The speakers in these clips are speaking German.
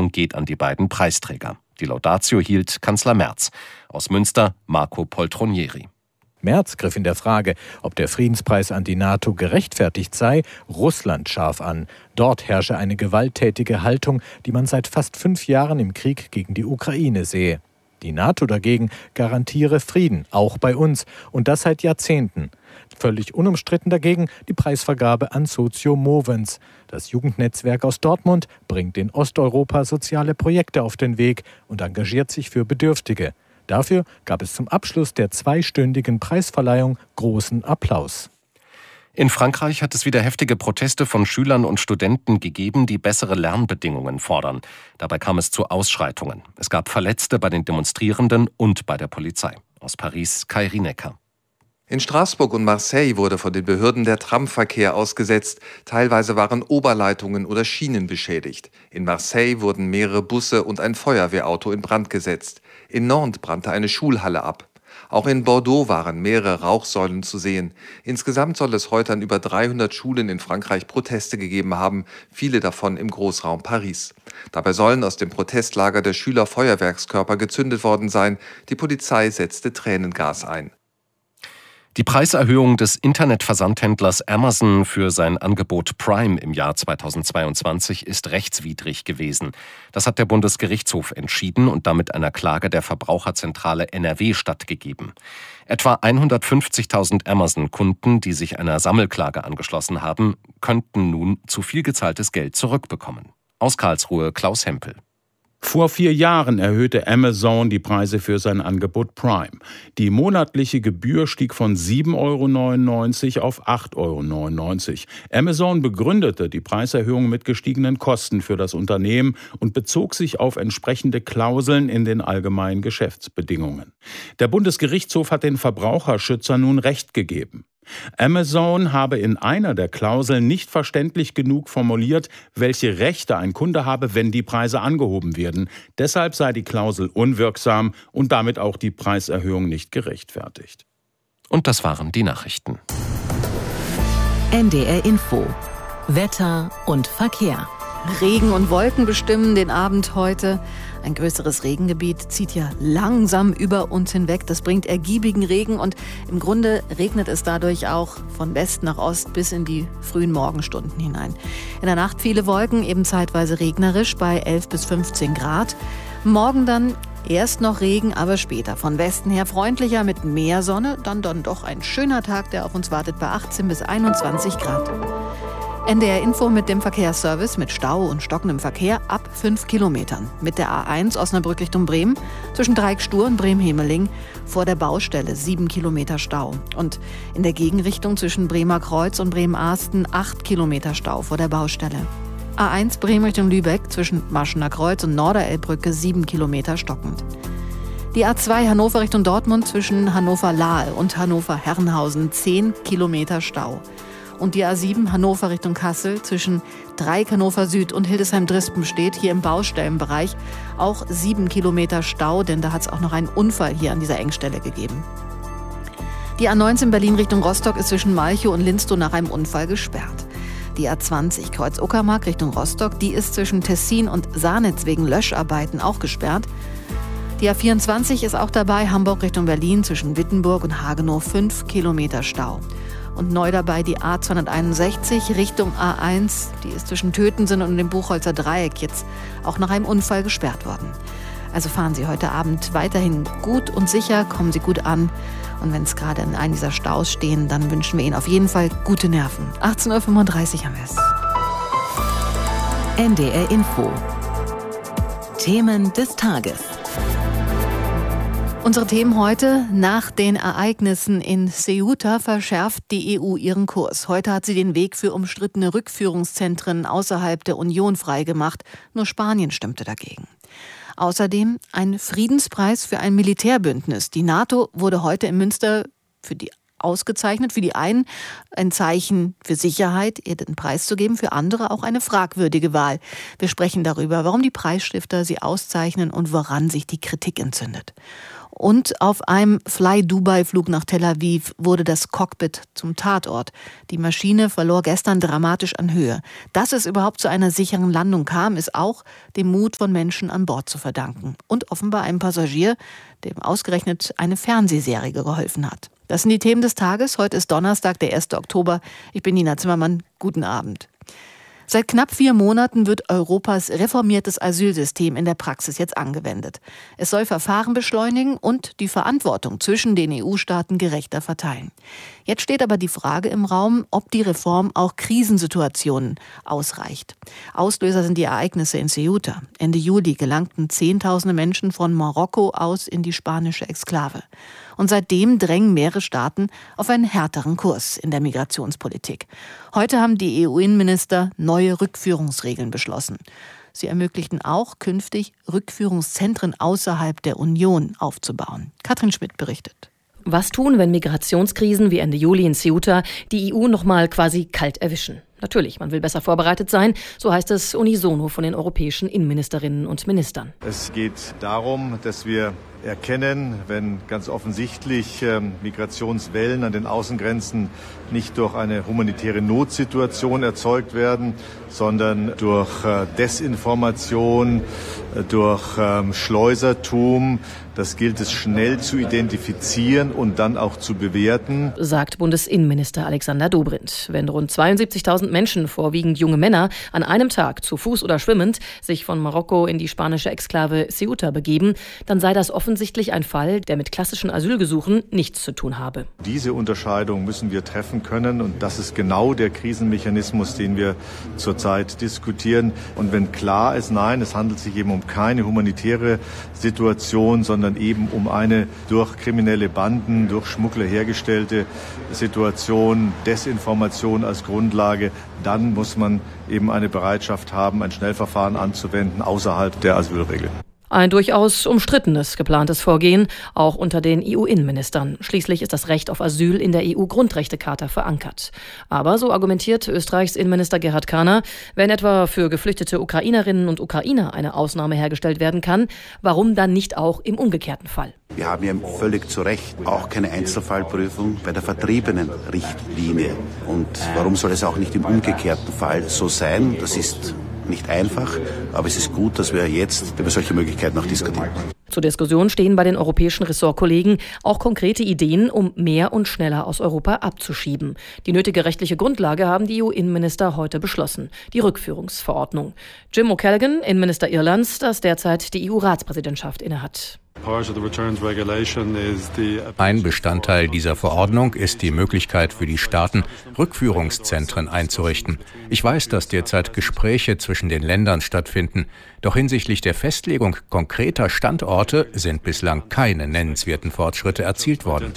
Ehrung geht an die beiden Preisträger. Die Laudatio hielt Kanzler Merz. Aus Münster Marco Poltronieri. Merz griff in der Frage, ob der Friedenspreis an die NATO gerechtfertigt sei, Russland scharf an. Dort herrsche eine gewalttätige Haltung, die man seit fast 5 Jahren im Krieg gegen die Ukraine sehe. Die NATO dagegen garantiere Frieden, auch bei uns, und das seit Jahrzehnten. Völlig unumstritten dagegen die Preisvergabe an Socio Movens. Das Jugendnetzwerk aus Dortmund bringt in Osteuropa soziale Projekte auf den Weg und engagiert sich für Bedürftige. Dafür gab es zum Abschluss der 2-stündigen Preisverleihung großen Applaus. In Frankreich hat es wieder heftige Proteste von Schülern und Studenten gegeben, die bessere Lernbedingungen fordern. Dabei kam es zu Ausschreitungen. Es gab Verletzte bei den Demonstrierenden und bei der Polizei. Aus Paris Kai Rinecker. In Straßburg und Marseille wurde von den Behörden der Tramverkehr ausgesetzt. Teilweise waren Oberleitungen oder Schienen beschädigt. In Marseille wurden mehrere Busse und ein Feuerwehrauto in Brand gesetzt. In Nantes brannte eine Schulhalle ab. Auch in Bordeaux waren mehrere Rauchsäulen zu sehen. Insgesamt soll es heute an über 300 Schulen in Frankreich Proteste gegeben haben, viele davon im Großraum Paris. Dabei sollen aus dem Protestlager der Schüler Feuerwerkskörper gezündet worden sein. Die Polizei setzte Tränengas ein. Die Preiserhöhung des Internetversandhändlers Amazon für sein Angebot Prime im Jahr 2022 ist rechtswidrig gewesen. Das hat der Bundesgerichtshof entschieden und damit einer Klage der Verbraucherzentrale NRW stattgegeben. Etwa 150.000 Amazon-Kunden, die sich einer Sammelklage angeschlossen haben, könnten nun zu viel gezahltes Geld zurückbekommen. Aus Karlsruhe Klaus Hempel. Vor 4 Jahren erhöhte Amazon die Preise für sein Angebot Prime. Die monatliche Gebühr stieg von 7,99 € auf 8,99 €. Amazon begründete die Preiserhöhung mit gestiegenen Kosten für das Unternehmen und bezog sich auf entsprechende Klauseln in den allgemeinen Geschäftsbedingungen. Der Bundesgerichtshof hat den Verbraucherschützern nun Recht gegeben. Amazon habe in einer der Klauseln nicht verständlich genug formuliert, welche Rechte ein Kunde habe, wenn die Preise angehoben werden. Deshalb sei die Klausel unwirksam und damit auch die Preiserhöhung nicht gerechtfertigt. Und das waren die Nachrichten. NDR Info. Wetter und Verkehr. Regen und Wolken bestimmen den Abend heute. Ein größeres Regengebiet zieht ja langsam über uns hinweg. Das bringt ergiebigen Regen und im Grunde regnet es dadurch auch von West nach Ost bis in die frühen Morgenstunden hinein. In der Nacht viele Wolken, eben zeitweise regnerisch bei 11 bis 15 Grad. Morgen dann erst noch Regen, aber später von Westen her freundlicher mit mehr Sonne. Dann doch ein schöner Tag, der auf uns wartet bei 18 bis 21 Grad. NDR Info mit dem Verkehrsservice mit Stau und stockendem Verkehr ab 5 Kilometern. Mit der A1 Osnabrück Richtung Bremen zwischen Dreieckstur und Bremen-Hemeling vor der Baustelle 7 Kilometer Stau. Und in der Gegenrichtung zwischen Bremer Kreuz und Bremen-Ahsten 8 Kilometer Stau vor der Baustelle. A1 Bremen Richtung Lübeck zwischen Maschener Kreuz und Norderelbbrücke 7 Kilometer stockend. Die A2 Hannover Richtung Dortmund zwischen Hannover-Lahl und Hannover-Herrenhausen 10 Kilometer Stau. Und die A7 Hannover Richtung Kassel zwischen Dreieck Hannover Süd und Hildesheim-Drispen hier im Baustellenbereich auch 7 Kilometer Stau, denn da hat es auch noch einen Unfall hier an dieser Engstelle gegeben. Die A19 Berlin Richtung Rostock ist zwischen Malchow und Linstow nach einem Unfall gesperrt. Die A20 Kreuz-Uckermark Richtung Rostock, die ist zwischen Tessin und Sarnitz wegen Löscharbeiten auch gesperrt. Die A24 ist auch dabei, Hamburg Richtung Berlin zwischen Wittenburg und Hagenow 5 Kilometer Stau. Und neu dabei die A261 Richtung A1, die ist zwischen Tötensen und dem Buchholzer Dreieck jetzt auch nach einem Unfall gesperrt worden. Also fahren Sie heute Abend weiterhin gut und sicher, kommen Sie gut an. Und wenn es gerade in einem dieser Staus stehen, dann wünschen wir Ihnen auf jeden Fall gute Nerven. 18:35 Uhr haben wir es. NDR Info. Themen des Tages. Unsere Themen heute: Nach den Ereignissen in Ceuta verschärft die EU ihren Kurs. Heute hat sie den Weg für umstrittene Rückführungszentren außerhalb der Union freigemacht. Nur Spanien stimmte dagegen. Außerdem ein Friedenspreis für ein Militärbündnis. Die NATO wurde heute in Münster für die ausgezeichnet. Für die einen ein Zeichen für Sicherheit, ihr den Preis zu geben, für andere auch eine fragwürdige Wahl. Wir sprechen darüber, warum die Preisstifter sie auszeichnen und woran sich die Kritik entzündet. Und auf einem Fly-Dubai-Flug nach Tel Aviv wurde das Cockpit zum Tatort. Die Maschine verlor gestern dramatisch an Höhe. Dass es überhaupt zu einer sicheren Landung kam, ist auch dem Mut von Menschen an Bord zu verdanken. Und offenbar einem Passagier, dem ausgerechnet eine Fernsehserie geholfen hat. Das sind die Themen des Tages. Heute ist Donnerstag, der 1. Oktober. Ich bin Nina Zimmermann. Guten Abend. Seit knapp 4 Monaten wird Europas reformiertes Asylsystem in der Praxis jetzt angewendet. Es soll Verfahren beschleunigen und die Verantwortung zwischen den EU-Staaten gerechter verteilen. Jetzt steht aber die Frage im Raum, ob die Reform auch Krisensituationen ausreicht. Auslöser sind die Ereignisse in Ceuta. Ende Juli gelangten Zehntausende Menschen von Marokko aus in die spanische Exklave. Und seitdem drängen mehrere Staaten auf einen härteren Kurs in der Migrationspolitik. Heute haben die EU-Innenminister neue Rückführungsregeln beschlossen. Sie ermöglichten auch, künftig Rückführungszentren außerhalb der Union aufzubauen. Katrin Schmidt berichtet. Was tun, wenn Migrationskrisen wie Ende Juli in Ceuta die EU nochmal quasi kalt erwischen? Natürlich, man will besser vorbereitet sein, so heißt es unisono von den europäischen Innenministerinnen und Ministern. Es geht darum, dass wir erkennen, wenn ganz offensichtlich Migrationswellen an den Außengrenzen nicht durch eine humanitäre Notsituation erzeugt werden, sondern durch Desinformation, durch Schleusertum. Das gilt es schnell zu identifizieren und dann auch zu bewerten, sagt Bundesinnenminister Alexander Dobrindt. Wenn rund 72.000 Menschen, vorwiegend junge Männer, an einem Tag zu Fuß oder schwimmend sich von Marokko in die spanische Exklave Ceuta begeben, dann sei das offensichtlich ein Fall, der mit klassischen Asylgesuchen nichts zu tun habe. Diese Unterscheidung müssen wir treffen können und das ist genau der Krisenmechanismus, den wir zurzeit diskutieren. Und wenn klar ist, nein, es handelt sich eben um keine humanitäre Situation, sondern eben um eine durch kriminelle Banden, durch Schmuggler hergestellte Situation, Desinformation als Grundlage, dann muss man eben eine Bereitschaft haben, ein Schnellverfahren anzuwenden außerhalb der Asylregel. Ein durchaus umstrittenes geplantes Vorgehen, auch unter den EU-Innenministern. Schließlich ist das Recht auf Asyl in der EU-Grundrechtecharta verankert. Aber, so argumentiert Österreichs Innenminister Gerhard Kahner, wenn etwa für geflüchtete Ukrainerinnen und Ukrainer eine Ausnahme hergestellt werden kann, warum dann nicht auch im umgekehrten Fall? Wir haben ja völlig zu Recht auch keine Einzelfallprüfung bei der Vertriebenenrichtlinie. Und warum soll es auch nicht im umgekehrten Fall so sein? Das ist nicht einfach, aber es ist gut, dass wir jetzt über solche Möglichkeiten auch diskutieren. Zur Diskussion stehen bei den europäischen Ressortkollegen auch konkrete Ideen, um mehr und schneller aus Europa abzuschieben. Die nötige rechtliche Grundlage haben die EU-Innenminister heute beschlossen, die Rückführungsverordnung. Jim O'Callaghan, Innenminister Irlands, das derzeit die EU-Ratspräsidentschaft innehat. Ein Bestandteil dieser Verordnung ist die Möglichkeit für die Staaten, Rückführungszentren einzurichten. Ich weiß, dass derzeit Gespräche zwischen den Ländern stattfinden, doch hinsichtlich der Festlegung konkreter Standorte sind bislang keine nennenswerten Fortschritte erzielt worden.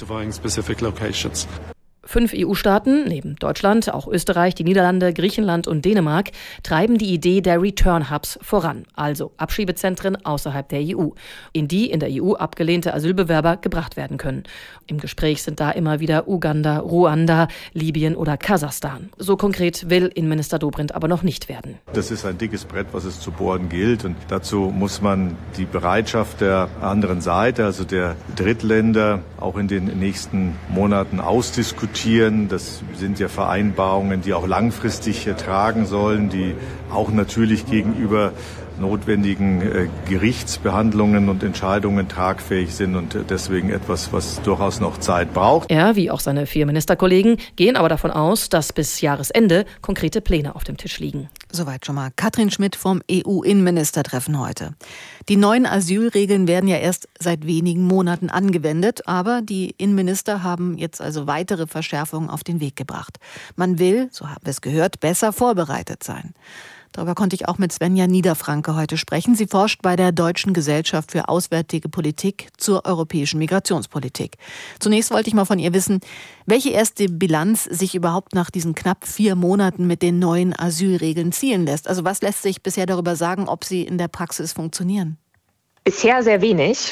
5 EU-Staaten, neben Deutschland, auch Österreich, die Niederlande, Griechenland und Dänemark, treiben die Idee der Return-Hubs voran, also Abschiebezentren außerhalb der EU, in die in der EU abgelehnte Asylbewerber gebracht werden können. Im Gespräch sind da immer wieder Uganda, Ruanda, Libyen oder Kasachstan. So konkret will Innenminister Dobrindt aber noch nicht werden. Das ist ein dickes Brett, was es zu bohren gilt. Und dazu muss man die Bereitschaft der anderen Seite, also der Drittländer, auch in den nächsten Monaten ausdiskutieren. Das sind ja Vereinbarungen, die auch langfristig tragen sollen, die auch natürlich gegenüber notwendigen Gerichtsbehandlungen und Entscheidungen tragfähig sind und deswegen etwas, was durchaus noch Zeit braucht. Er, wie auch seine 4 Ministerkollegen, gehen aber davon aus, dass bis Jahresende konkrete Pläne auf dem Tisch liegen. Soweit schon mal Katrin Schmidt vom EU-Innenministertreffen heute. Die neuen Asylregeln werden ja erst seit wenigen Monaten angewendet, aber die Innenminister haben jetzt also weitere Verschärfungen auf den Weg gebracht. Man will, so haben wir es gehört, besser vorbereitet sein. Darüber konnte ich auch mit Svenja Niederfranke heute sprechen. Sie forscht bei der Deutschen Gesellschaft für Auswärtige Politik zur europäischen Migrationspolitik. Zunächst wollte ich mal von ihr wissen, welche erste Bilanz sich überhaupt nach diesen knapp 4 Monaten mit den neuen Asylregeln ziehen lässt. Also was lässt sich bisher darüber sagen, ob sie in der Praxis funktionieren? Bisher sehr wenig.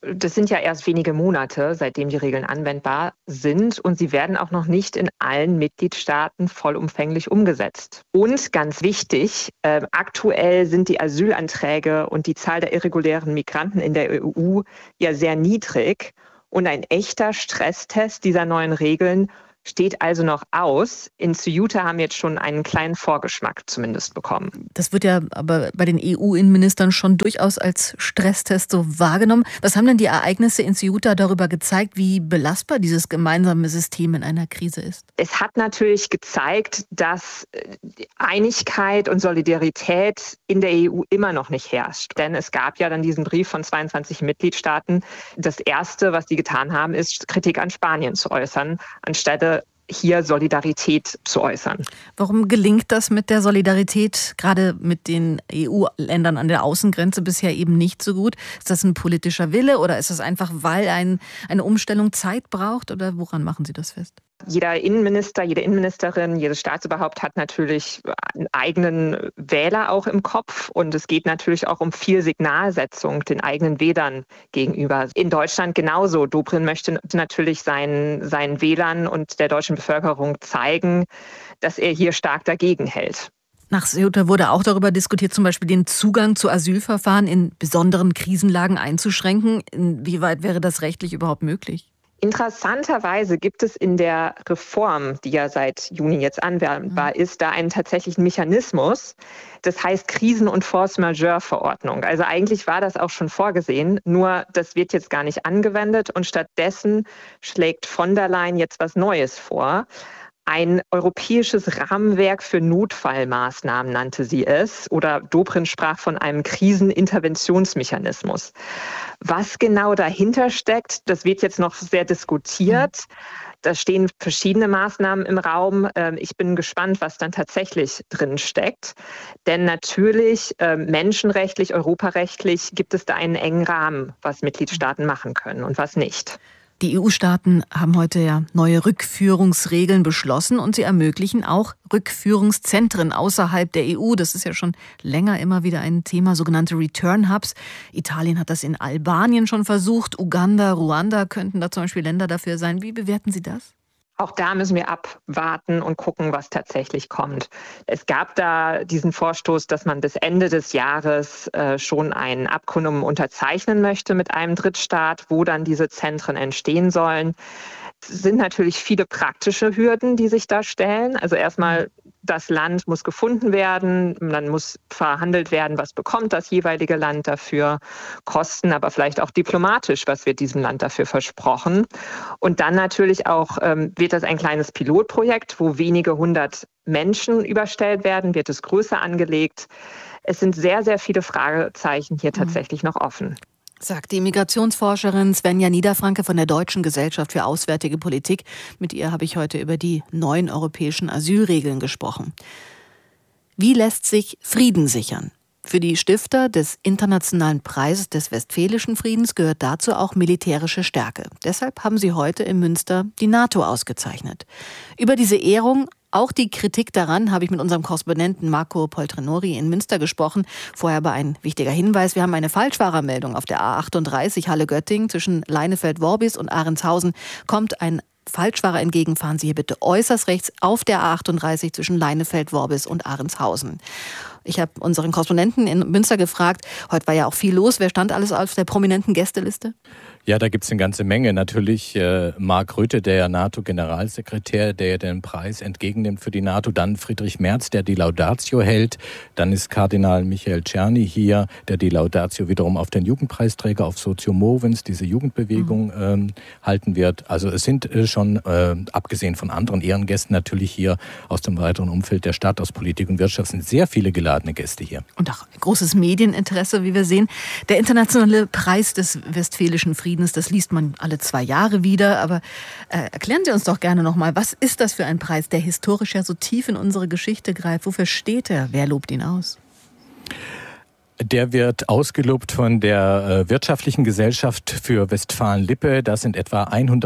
das sind ja erst wenige Monate, seitdem die Regeln anwendbar sind und sie werden auch noch nicht in allen Mitgliedstaaten vollumfänglich umgesetzt. Und ganz wichtig, aktuell sind die Asylanträge und die Zahl der irregulären Migranten in der EU ja sehr niedrig und ein echter Stresstest dieser neuen Regeln steht also noch aus. In Ceuta haben wir jetzt schon einen kleinen Vorgeschmack zumindest bekommen. Das wird ja aber bei den EU-Innenministern schon durchaus als Stresstest so wahrgenommen. Was haben denn die Ereignisse in Ceuta darüber gezeigt, wie belastbar dieses gemeinsame System in einer Krise ist? Es hat natürlich gezeigt, dass Einigkeit und Solidarität in der EU immer noch nicht herrscht. Denn es gab ja dann diesen Brief von 22 Mitgliedstaaten. Das Erste, was die getan haben, ist, Kritik an Spanien zu äußern, anstelle hier Solidarität zu äußern. Warum gelingt das mit der Solidarität, gerade mit den EU-Ländern an der Außengrenze, bisher eben nicht so gut? Ist das ein politischer Wille oder ist das einfach, weil eine Umstellung Zeit braucht? Oder woran machen Sie das fest? Jeder Innenminister, jede Innenministerin, jedes Staatsoberhaupt hat natürlich einen eigenen Wähler auch im Kopf. Und es geht natürlich auch um viel Signalsetzung den eigenen Wählern gegenüber. In Deutschland genauso. Dobrindt möchte natürlich seinen Wählern und der deutschen Bevölkerung zeigen, dass er hier stark dagegen hält. Nach Ceuta wurde auch darüber diskutiert, zum Beispiel den Zugang zu Asylverfahren in besonderen Krisenlagen einzuschränken. Inwieweit wäre das rechtlich überhaupt möglich? Interessanterweise gibt es in der Reform, die ja seit Juni jetzt anwendbar ist, da einen tatsächlichen Mechanismus. Das heißt Krisen- und Force-Majeure-Verordnung. Also eigentlich war das auch schon vorgesehen, nur das wird jetzt gar nicht angewendet und stattdessen schlägt von der Leyen jetzt was Neues vor. Ein europäisches Rahmenwerk für Notfallmaßnahmen nannte sie es, oder Dobrindt sprach von einem Kriseninterventionsmechanismus. Was genau dahinter steckt, das wird jetzt noch sehr diskutiert. Da stehen verschiedene Maßnahmen im Raum. Ich bin gespannt, was dann tatsächlich drin steckt. Denn natürlich menschenrechtlich, europarechtlich gibt es da einen engen Rahmen, was Mitgliedstaaten machen können und was nicht. Die EU-Staaten haben heute ja neue Rückführungsregeln beschlossen und sie ermöglichen auch Rückführungszentren außerhalb der EU. Das ist ja schon länger immer wieder ein Thema, sogenannte Return Hubs. Italien hat das in Albanien schon versucht. Uganda, Ruanda könnten da zum Beispiel Länder dafür sein. Wie bewerten Sie das? Auch da müssen wir abwarten und gucken, was tatsächlich kommt. Es gab da diesen Vorstoß, dass man bis Ende des Jahres schon ein Abkommen unterzeichnen möchte mit einem Drittstaat, wo dann diese Zentren entstehen sollen. Es sind natürlich viele praktische Hürden, die sich da stellen. Also erstmal, das Land muss gefunden werden, dann muss verhandelt werden, was bekommt das jeweilige Land dafür, Kosten, aber vielleicht auch diplomatisch, was wird diesem Land dafür versprochen. Und dann natürlich auch wird das ein kleines Pilotprojekt, wo wenige hundert Menschen überstellt werden, wird es größer angelegt. Es sind sehr, sehr viele Fragezeichen hier tatsächlich noch offen. Sagt die Migrationsforscherin Svenja Niederfranke von der Deutschen Gesellschaft für Auswärtige Politik. Mit ihr habe ich heute über die neuen europäischen Asylregeln gesprochen. Wie lässt sich Frieden sichern? Für die Stifter des Internationalen Preises des Westfälischen Friedens gehört dazu auch militärische Stärke. Deshalb haben sie heute in Münster die NATO ausgezeichnet. Über diese Ehrung, auch die Kritik daran, habe ich mit unserem Korrespondenten Marco Poltrinori in Münster gesprochen. Vorher aber ein wichtiger Hinweis. Wir haben eine Falschfahrermeldung auf der A38 Halle-Göttingen zwischen Leinefeld-Worbis und Ahrendshausen. Kommt ein Falschfahrer entgegen, fahren Sie hier bitte äußerst rechts auf der A38 zwischen Leinefeld-Worbis und Ahrendshausen. Ich habe unseren Korrespondenten in Münster gefragt, heute war ja auch viel los. Wer stand alles auf der prominenten Gästeliste? Ja, da gibt es eine ganze Menge. Natürlich Mark Rutte, der NATO-Generalsekretär, der den Preis entgegennimmt für die NATO. Dann Friedrich Merz, der die Laudatio hält. Dann ist Kardinal Michael Czerny hier, der die Laudatio wiederum auf den Jugendpreisträger, auf Socio Movens, diese Jugendbewegung, halten wird. Also es sind schon, abgesehen von anderen Ehrengästen, natürlich hier aus dem weiteren Umfeld der Stadt, aus Politik und Wirtschaft, sind sehr viele geladene Gäste hier. Und auch großes Medieninteresse, wie wir sehen. Der Internationale Preis des Westfälischen Friedens, das liest man alle 2 Jahre wieder. Aber erklären Sie uns doch gerne nochmal, was ist das für ein Preis, der historisch ja so tief in unsere Geschichte greift? Wofür steht er? Wer lobt ihn aus? Der wird ausgelobt von der Wirtschaftlichen Gesellschaft für Westfalen-Lippe. Da sind etwa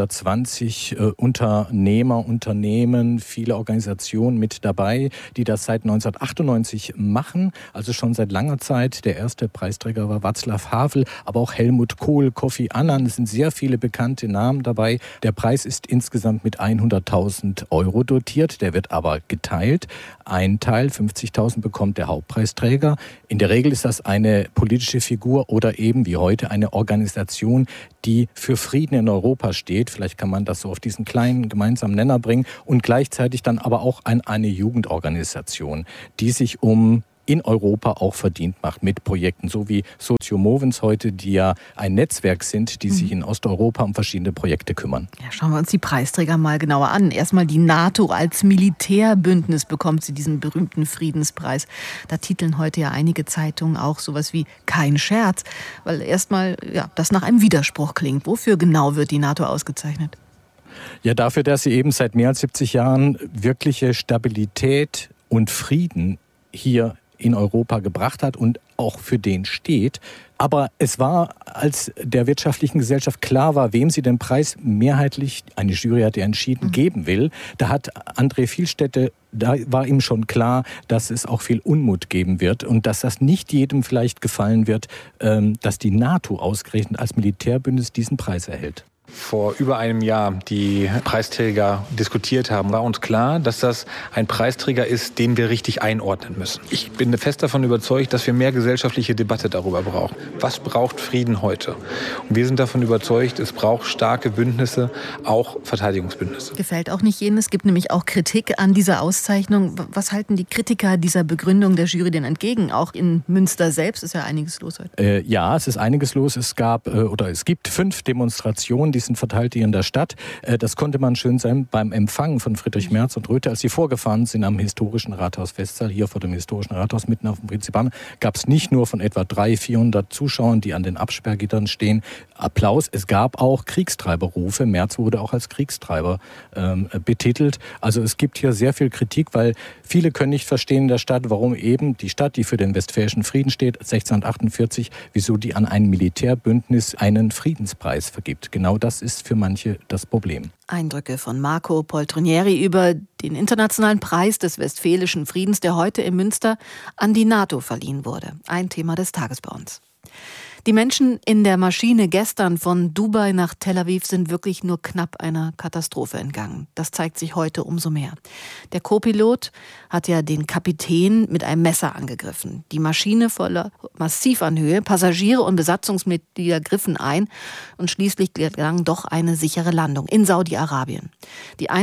120 Unternehmer, Unternehmen, viele Organisationen mit dabei, die das seit 1998 machen, also schon seit langer Zeit. Der erste Preisträger war Václav Havel, aber auch Helmut Kohl, Kofi Annan. Es sind sehr viele bekannte Namen dabei. Der Preis ist insgesamt mit 100.000 Euro dotiert. Der wird aber geteilt. Ein Teil, 50.000, bekommt der Hauptpreisträger. In der Regel ist das eine politische Figur oder eben wie heute eine Organisation, die für Frieden in Europa steht. Vielleicht kann man das so auf diesen kleinen gemeinsamen Nenner bringen. Und gleichzeitig dann aber auch eine Jugendorganisation, die sich in Europa auch verdient macht mit Projekten, so wie Socio-Movens heute, die ja ein Netzwerk sind, die sich in Osteuropa um verschiedene Projekte kümmern. Ja, schauen wir uns die Preisträger mal genauer an. Erstmal die NATO als Militärbündnis bekommt sie diesen berühmten Friedenspreis. Da titeln heute ja einige Zeitungen auch sowas wie kein Scherz, weil erstmal das nach einem Widerspruch klingt. Wofür genau wird die NATO ausgezeichnet? Ja, dafür, dass sie eben seit mehr als 70 Jahren wirkliche Stabilität und Frieden hier in Europa gebracht hat und auch für den steht. Aber es war, als der Wirtschaftlichen Gesellschaft klar war, wem sie den Preis mehrheitlich, eine Jury hat ja entschieden, geben will, da hat André Vielstädte, da war ihm schon klar, dass es auch viel Unmut geben wird und dass das nicht jedem vielleicht gefallen wird, dass die NATO ausgerechnet als Militärbündnis diesen Preis erhält. Vor über einem Jahr die Preisträger diskutiert haben, war uns klar, dass das ein Preisträger ist, den wir richtig einordnen müssen. Ich bin fest davon überzeugt, dass wir mehr gesellschaftliche Debatte darüber brauchen. Was braucht Frieden heute? Und wir sind davon überzeugt, es braucht starke Bündnisse, auch Verteidigungsbündnisse. Gefällt auch nicht jedem. Es gibt nämlich auch Kritik an dieser Auszeichnung. Was halten die Kritiker dieser Begründung der Jury denn entgegen? Auch in Münster selbst ist ja einiges los heute. Ja, es ist einiges los. Es gibt 5 Demonstrationen, die sind verteilt hier in der Stadt. Das konnte man schön sein beim Empfang von Friedrich Merz und Röthe, als sie vorgefahren sind am historischen Rathaus Westsaal, hier vor dem historischen Rathaus mitten auf dem Prinzipaten, gab es nicht nur von etwa 300-400 Zuschauern, die an den Absperrgittern stehen, Applaus. Es gab auch Kriegstreiberrufe. Merz wurde auch als Kriegstreiber betitelt. Also es gibt hier sehr viel Kritik, weil viele können nicht verstehen in der Stadt, warum eben die Stadt, die für den westfälischen Frieden steht, 1648, wieso die an ein Militärbündnis einen Friedenspreis vergibt. Genau das ist für manche das Problem. Eindrücke von Marco Poltronieri über den Internationalen Preis des Westfälischen Friedens, der heute in Münster an die NATO verliehen wurde. Ein Thema des Tages bei uns. Die Menschen in der Maschine gestern von Dubai nach Tel Aviv sind wirklich nur knapp einer Katastrophe entgangen. Das zeigt sich heute umso mehr. Der Co-Pilot hat ja den Kapitän mit einem Messer angegriffen. Die Maschine voller Massivanhöhe, Passagiere und Besatzungsmitglieder griffen ein und schließlich gelang doch eine sichere Landung in Saudi-Arabien. Die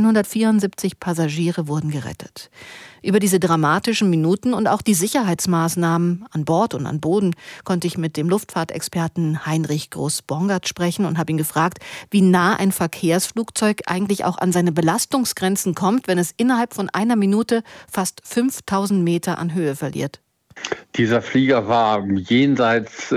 174 Passagiere wurden gerettet. Über diese dramatischen Minuten und auch die Sicherheitsmaßnahmen an Bord und an Boden konnte ich mit dem Luftfahrtexperten Heinrich Groß-Bongert sprechen und habe ihn gefragt, wie nah ein Verkehrsflugzeug eigentlich auch an seine Belastungsgrenzen kommt, wenn es innerhalb von einer Minute fast 5000 Meter an Höhe verliert. Dieser Flieger war jenseits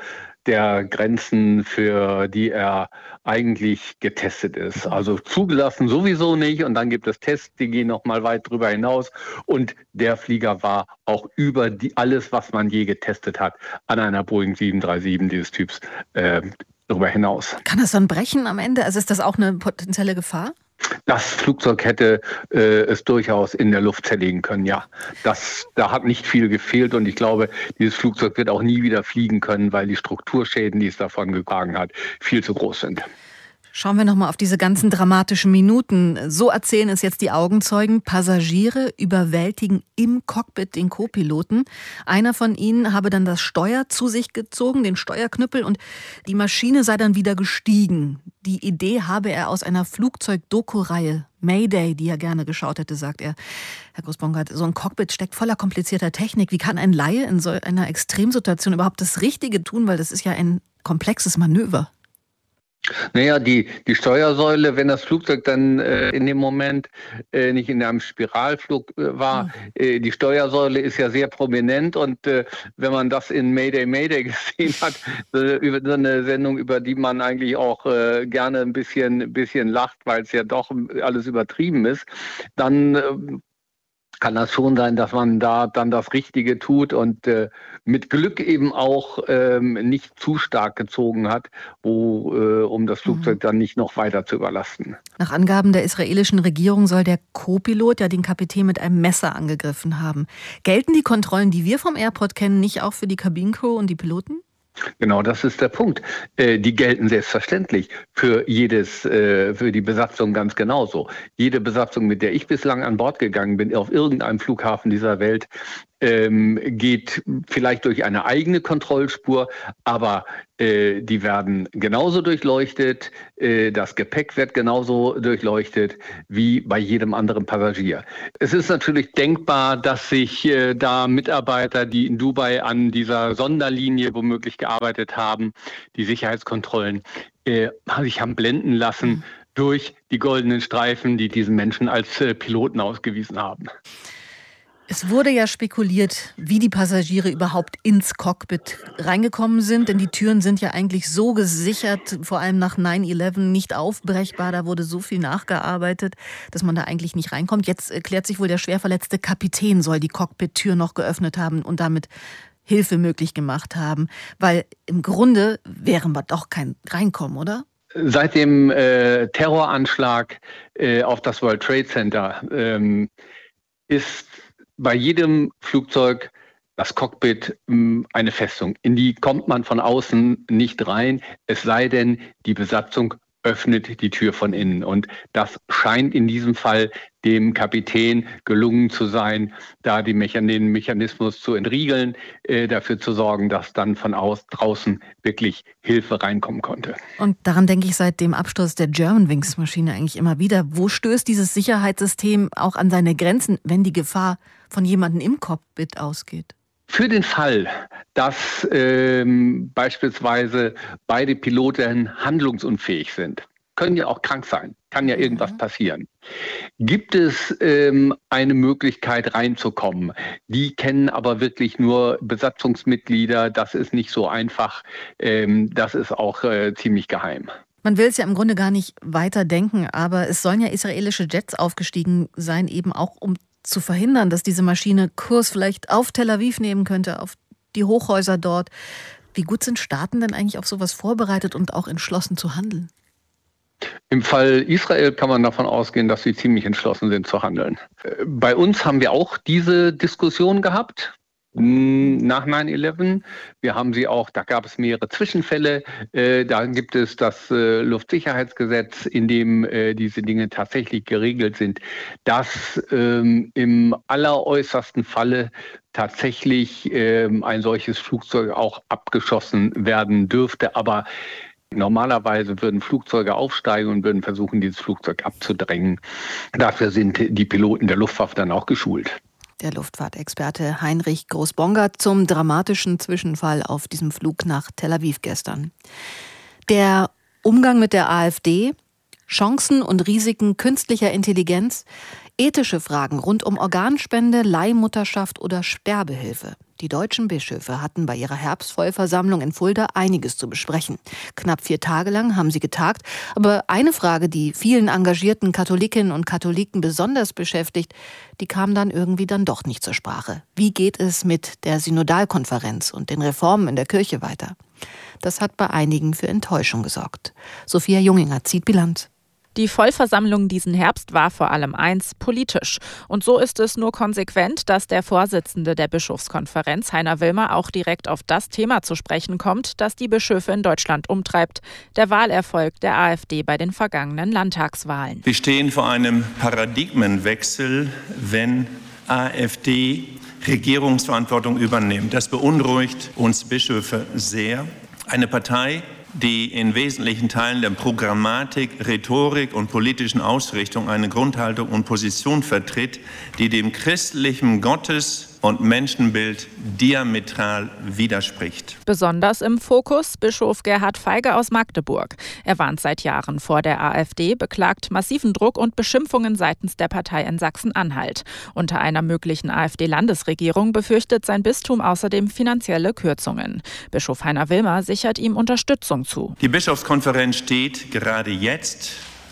der Grenzen, für die er eigentlich getestet ist. Also zugelassen sowieso nicht und dann gibt es Tests, die gehen noch mal weit drüber hinaus und der Flieger war auch über alles, was man je getestet hat, an einer Boeing 737 dieses Typs darüber hinaus. Kann das dann brechen am Ende? Also ist das auch eine potenzielle Gefahr? Das Flugzeug hätte es durchaus in der Luft zerlegen können, ja. Da hat nicht viel gefehlt und ich glaube, dieses Flugzeug wird auch nie wieder fliegen können, weil die Strukturschäden, die es davon getragen hat, viel zu groß sind. Schauen wir nochmal auf diese ganzen dramatischen Minuten. So erzählen es jetzt die Augenzeugen. Passagiere überwältigen im Cockpit den Co-Piloten. Einer von ihnen habe dann das Steuer zu sich gezogen, den Steuerknüppel, und die Maschine sei dann wieder gestiegen. Die Idee habe er aus einer Flugzeug-Doku-Reihe Mayday, die er gerne geschaut hätte, sagt er. Herr Groß-Bongert, so ein Cockpit steckt voller komplizierter Technik. Wie kann ein Laie in so einer Extremsituation überhaupt das Richtige tun? Weil das ist ja ein komplexes Manöver. Naja, die Steuersäule, wenn das Flugzeug dann in dem Moment nicht in einem Spiralflug war, die Steuersäule ist ja sehr prominent und wenn man das in Mayday Mayday gesehen hat, über so eine Sendung, über die man eigentlich auch gerne ein bisschen lacht, weil es ja doch alles übertrieben ist, dann kann das schon sein, dass man da dann das Richtige tut und mit Glück eben auch nicht zu stark gezogen hat, um das Flugzeug dann nicht noch weiter zu überlasten. Nach Angaben der israelischen Regierung soll der Co-Pilot ja den Kapitän mit einem Messer angegriffen haben. Gelten die Kontrollen, die wir vom Airport kennen, nicht auch für die Kabinencrew und die Piloten? Genau, das ist der Punkt. Die gelten selbstverständlich für die Besatzung ganz genauso. Jede Besatzung, mit der ich bislang an Bord gegangen bin, auf irgendeinem Flughafen dieser Welt, geht vielleicht durch eine eigene Kontrollspur, aber die werden genauso durchleuchtet, das Gepäck wird genauso durchleuchtet wie bei jedem anderen Passagier. Es ist natürlich denkbar, dass sich da Mitarbeiter, die in Dubai an dieser Sonderlinie womöglich gearbeitet haben, die Sicherheitskontrollen sich haben blenden lassen durch die goldenen Streifen, die diesen Menschen als Piloten ausgewiesen haben. Es wurde ja spekuliert, wie die Passagiere überhaupt ins Cockpit reingekommen sind, denn die Türen sind ja eigentlich so gesichert, vor allem nach 9/11 nicht aufbrechbar. Da wurde so viel nachgearbeitet, dass man da eigentlich nicht reinkommt. Jetzt erklärt sich wohl, der schwer verletzte Kapitän soll die Cockpit-Tür noch geöffnet haben und damit Hilfe möglich gemacht haben, weil im Grunde wären wir doch kein Reinkommen, oder? Seit dem Terroranschlag auf das World Trade Center ist bei jedem Flugzeug das Cockpit eine Festung. In die kommt man von außen nicht rein, es sei denn, die Besatzung öffnet die Tür von innen. Und das scheint in diesem Fall dem Kapitän gelungen zu sein, da den Mechanismus zu entriegeln, dafür zu sorgen, dass dann von draußen wirklich Hilfe reinkommen konnte. Und daran denke ich seit dem Absturz der Germanwings-Maschine eigentlich immer wieder. Wo stößt dieses Sicherheitssystem auch an seine Grenzen, wenn die Gefahr von jemandem im Cockpit ausgeht? Für den Fall, dass beispielsweise beide Piloten handlungsunfähig sind, können ja auch krank sein, kann ja irgendwas passieren, gibt es eine Möglichkeit reinzukommen. Die kennen aber wirklich nur Besatzungsmitglieder, das ist nicht so einfach, das ist auch ziemlich geheim. Man will es ja im Grunde gar nicht weiter denken, aber es sollen ja israelische Jets aufgestiegen sein, eben auch um zu verhindern, dass diese Maschine Kurs vielleicht auf Tel Aviv nehmen könnte, auf die Hochhäuser dort. Wie gut sind Staaten denn eigentlich auf sowas vorbereitet und auch entschlossen zu handeln? Im Fall Israel kann man davon ausgehen, dass sie ziemlich entschlossen sind zu handeln. Bei uns haben wir auch diese Diskussion gehabt. Nach 9/11. Wir haben sie auch, da gab es mehrere Zwischenfälle. Da gibt es das Luftsicherheitsgesetz, in dem diese Dinge tatsächlich geregelt sind, dass im alleräußersten Falle tatsächlich ein solches Flugzeug auch abgeschossen werden dürfte. Aber normalerweise würden Flugzeuge aufsteigen und würden versuchen, dieses Flugzeug abzudrängen. Dafür sind die Piloten der Luftwaffe dann auch geschult. Der Luftfahrtexperte Heinrich Groß-Bongert zum dramatischen Zwischenfall auf diesem Flug nach Tel Aviv gestern. Der Umgang mit der AfD, Chancen und Risiken künstlicher Intelligenz, ethische Fragen rund um Organspende, Leihmutterschaft oder Sterbehilfe. Die deutschen Bischöfe hatten bei ihrer Herbstvollversammlung in Fulda einiges zu besprechen. Knapp 4 Tage lang haben sie getagt. Aber eine Frage, die vielen engagierten Katholikinnen und Katholiken besonders beschäftigt, die kam dann irgendwie dann doch nicht zur Sprache. Wie geht es mit der Synodalkonferenz und den Reformen in der Kirche weiter? Das hat bei einigen für Enttäuschung gesorgt. Sophia Junginger zieht Bilanz. Die Vollversammlung diesen Herbst war vor allem eins: politisch. Und so ist es nur konsequent, dass der Vorsitzende der Bischofskonferenz, Heiner Wilmer, auch direkt auf das Thema zu sprechen kommt, das die Bischöfe in Deutschland umtreibt: der Wahlerfolg der AfD bei den vergangenen Landtagswahlen. Wir stehen vor einem Paradigmenwechsel, wenn AfD Regierungsverantwortung übernimmt. Das beunruhigt uns Bischöfe sehr. Eine Partei, die in wesentlichen Teilen der Programmatik, Rhetorik und politischen Ausrichtung eine Grundhaltung und Position vertritt, die dem christlichen Gottes- und Menschenbild diametral widerspricht. Besonders im Fokus Bischof Gerhard Feige aus Magdeburg. Er warnt seit Jahren vor der AfD, beklagt massiven Druck und Beschimpfungen seitens der Partei in Sachsen-Anhalt. Unter einer möglichen AfD-Landesregierung befürchtet sein Bistum außerdem finanzielle Kürzungen. Bischof Heiner Wilmer sichert ihm Unterstützung zu. Die Bischofskonferenz steht gerade jetzt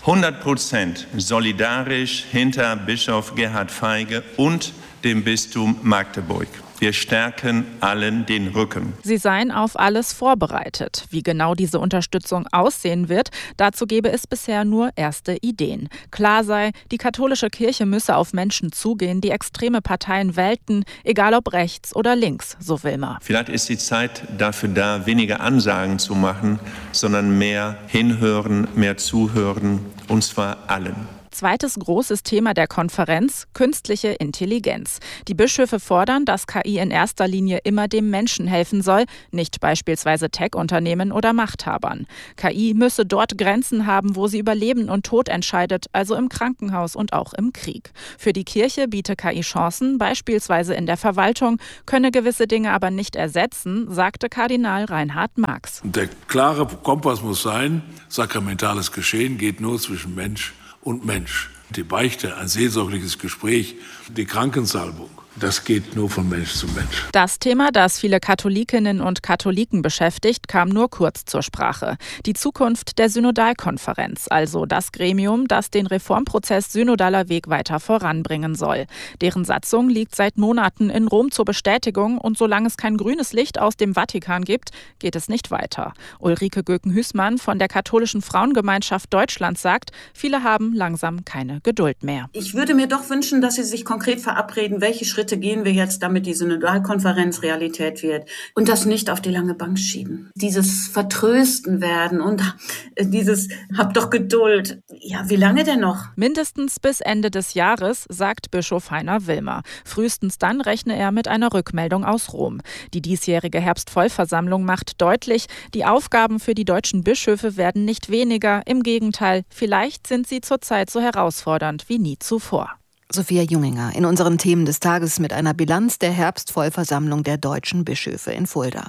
100% solidarisch hinter Bischof Gerhard Feige und dem Bistum Magdeburg. Wir stärken allen den Rücken. Sie seien auf alles vorbereitet. Wie genau diese Unterstützung aussehen wird, dazu gebe es bisher nur erste Ideen. Klar sei, die katholische Kirche müsse auf Menschen zugehen, die extreme Parteien wählten, egal ob rechts oder links, so Wilmer. Vielleicht ist die Zeit dafür da, weniger Ansagen zu machen, sondern mehr hinhören, mehr zuhören, und zwar allen. Zweites großes Thema der Konferenz: künstliche Intelligenz. Die Bischöfe fordern, dass KI in erster Linie immer dem Menschen helfen soll, nicht beispielsweise Tech-Unternehmen oder Machthabern. KI müsse dort Grenzen haben, wo sie über Leben und Tod entscheidet, also im Krankenhaus und auch im Krieg. Für die Kirche biete KI Chancen, beispielsweise in der Verwaltung, könne gewisse Dinge aber nicht ersetzen, sagte Kardinal Reinhard Marx. Der klare Kompass muss sein, sakramentales Geschehen geht nur zwischen Mensch und Mensch. Die Beichte, ein seelsorgliches Gespräch, die Krankensalbung, das geht nur von Mensch zu Mensch. Das Thema, das viele Katholikinnen und Katholiken beschäftigt, kam nur kurz zur Sprache. Die Zukunft der Synodalkonferenz, also das Gremium, das den Reformprozess Synodaler Weg weiter voranbringen soll. Deren Satzung liegt seit Monaten in Rom zur Bestätigung und solange es kein grünes Licht aus dem Vatikan gibt, geht es nicht weiter. Ulrike Göken-Hüßmann von der Katholischen Frauengemeinschaft Deutschland sagt, viele haben langsam keine Geduld mehr. Ich würde mir doch wünschen, dass Sie sich konkret verabreden, welche Schritte gehen wir jetzt, damit die Synodalkonferenz Realität wird und das nicht auf die lange Bank schieben. Dieses Vertrösten werden und dieses "Hab doch Geduld". Ja, wie lange denn noch? Mindestens bis Ende des Jahres, sagt Bischof Heiner Wilmer. Frühestens dann rechne er mit einer Rückmeldung aus Rom. Die diesjährige Herbstvollversammlung macht deutlich, die Aufgaben für die deutschen Bischöfe werden nicht weniger. Im Gegenteil, vielleicht sind sie zurzeit so herausfordernd wie nie zuvor. Sophia Junginger in unseren Themen des Tages mit einer Bilanz der Herbstvollversammlung der deutschen Bischöfe in Fulda.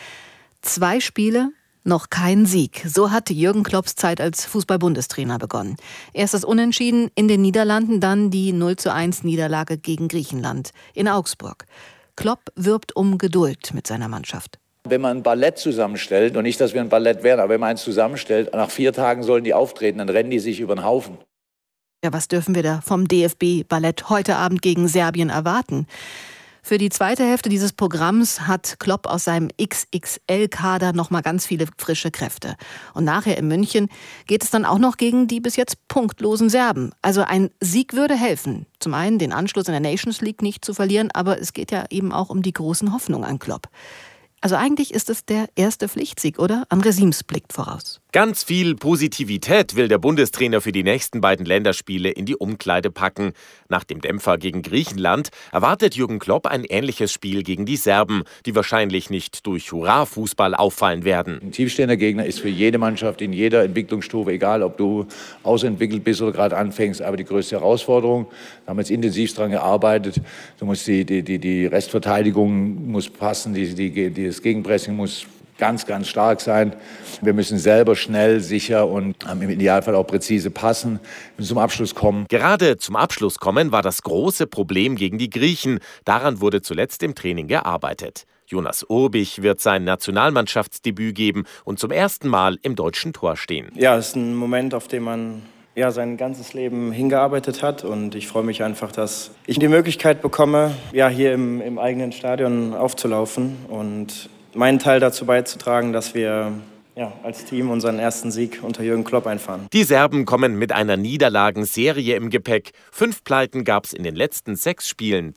2 Spiele, noch kein Sieg. So hat Jürgen Klopps Zeit als Fußball-Bundestrainer begonnen. Erst das Unentschieden in den Niederlanden, dann die 0:1 Niederlage gegen Griechenland in Augsburg. Klopp wirbt um Geduld mit seiner Mannschaft. Wenn man ein Ballett zusammenstellt, und nicht, dass wir ein Ballett wären, aber wenn man eins zusammenstellt, nach 4 Tagen sollen die auftreten, dann rennen die sich über den Haufen. Ja, was dürfen wir da vom DFB-Ballett heute Abend gegen Serbien erwarten? Für die zweite Hälfte dieses Programms hat Klopp aus seinem XXL-Kader noch mal ganz viele frische Kräfte. Und nachher in München geht es dann auch noch gegen die bis jetzt punktlosen Serben. Also ein Sieg würde helfen. Zum einen den Anschluss in der Nations League nicht zu verlieren, aber es geht ja eben auch um die großen Hoffnungen an Klopp. Also eigentlich ist es der erste Pflichtsieg, oder? André Siems blickt voraus. Ganz viel Positivität will der Bundestrainer für die nächsten beiden Länderspiele in die Umkleide packen. Nach dem Dämpfer gegen Griechenland erwartet Jürgen Klopp ein ähnliches Spiel gegen die Serben, die wahrscheinlich nicht durch Hurra-Fußball auffallen werden. Ein tiefstehender Gegner ist für jede Mannschaft in jeder Entwicklungsstufe, egal ob du ausentwickelt bist oder gerade anfängst, aber die größte Herausforderung. Da haben wir jetzt intensiv daran gearbeitet. Du musst die Restverteidigung muss passen, das Gegenpressing muss ganz, ganz stark sein. Wir müssen selber schnell, sicher und im Idealfall auch präzise passen und zum Abschluss kommen. Gerade zum Abschluss kommen war das große Problem gegen die Griechen. Daran wurde zuletzt im Training gearbeitet. Jonas Urbich wird sein Nationalmannschaftsdebüt geben und zum ersten Mal im deutschen Tor stehen. Ja, es ist ein Moment, auf den man sein ganzes Leben hingearbeitet hat, und ich freue mich einfach, dass ich die Möglichkeit bekomme, hier im eigenen Stadion aufzulaufen und meinen Teil dazu beizutragen, dass wir als Team unseren ersten Sieg unter Jürgen Klopp einfahren. Die Serben kommen mit einer Niederlagenserie im Gepäck. 5 Pleiten gab es in den letzten 6 Spielen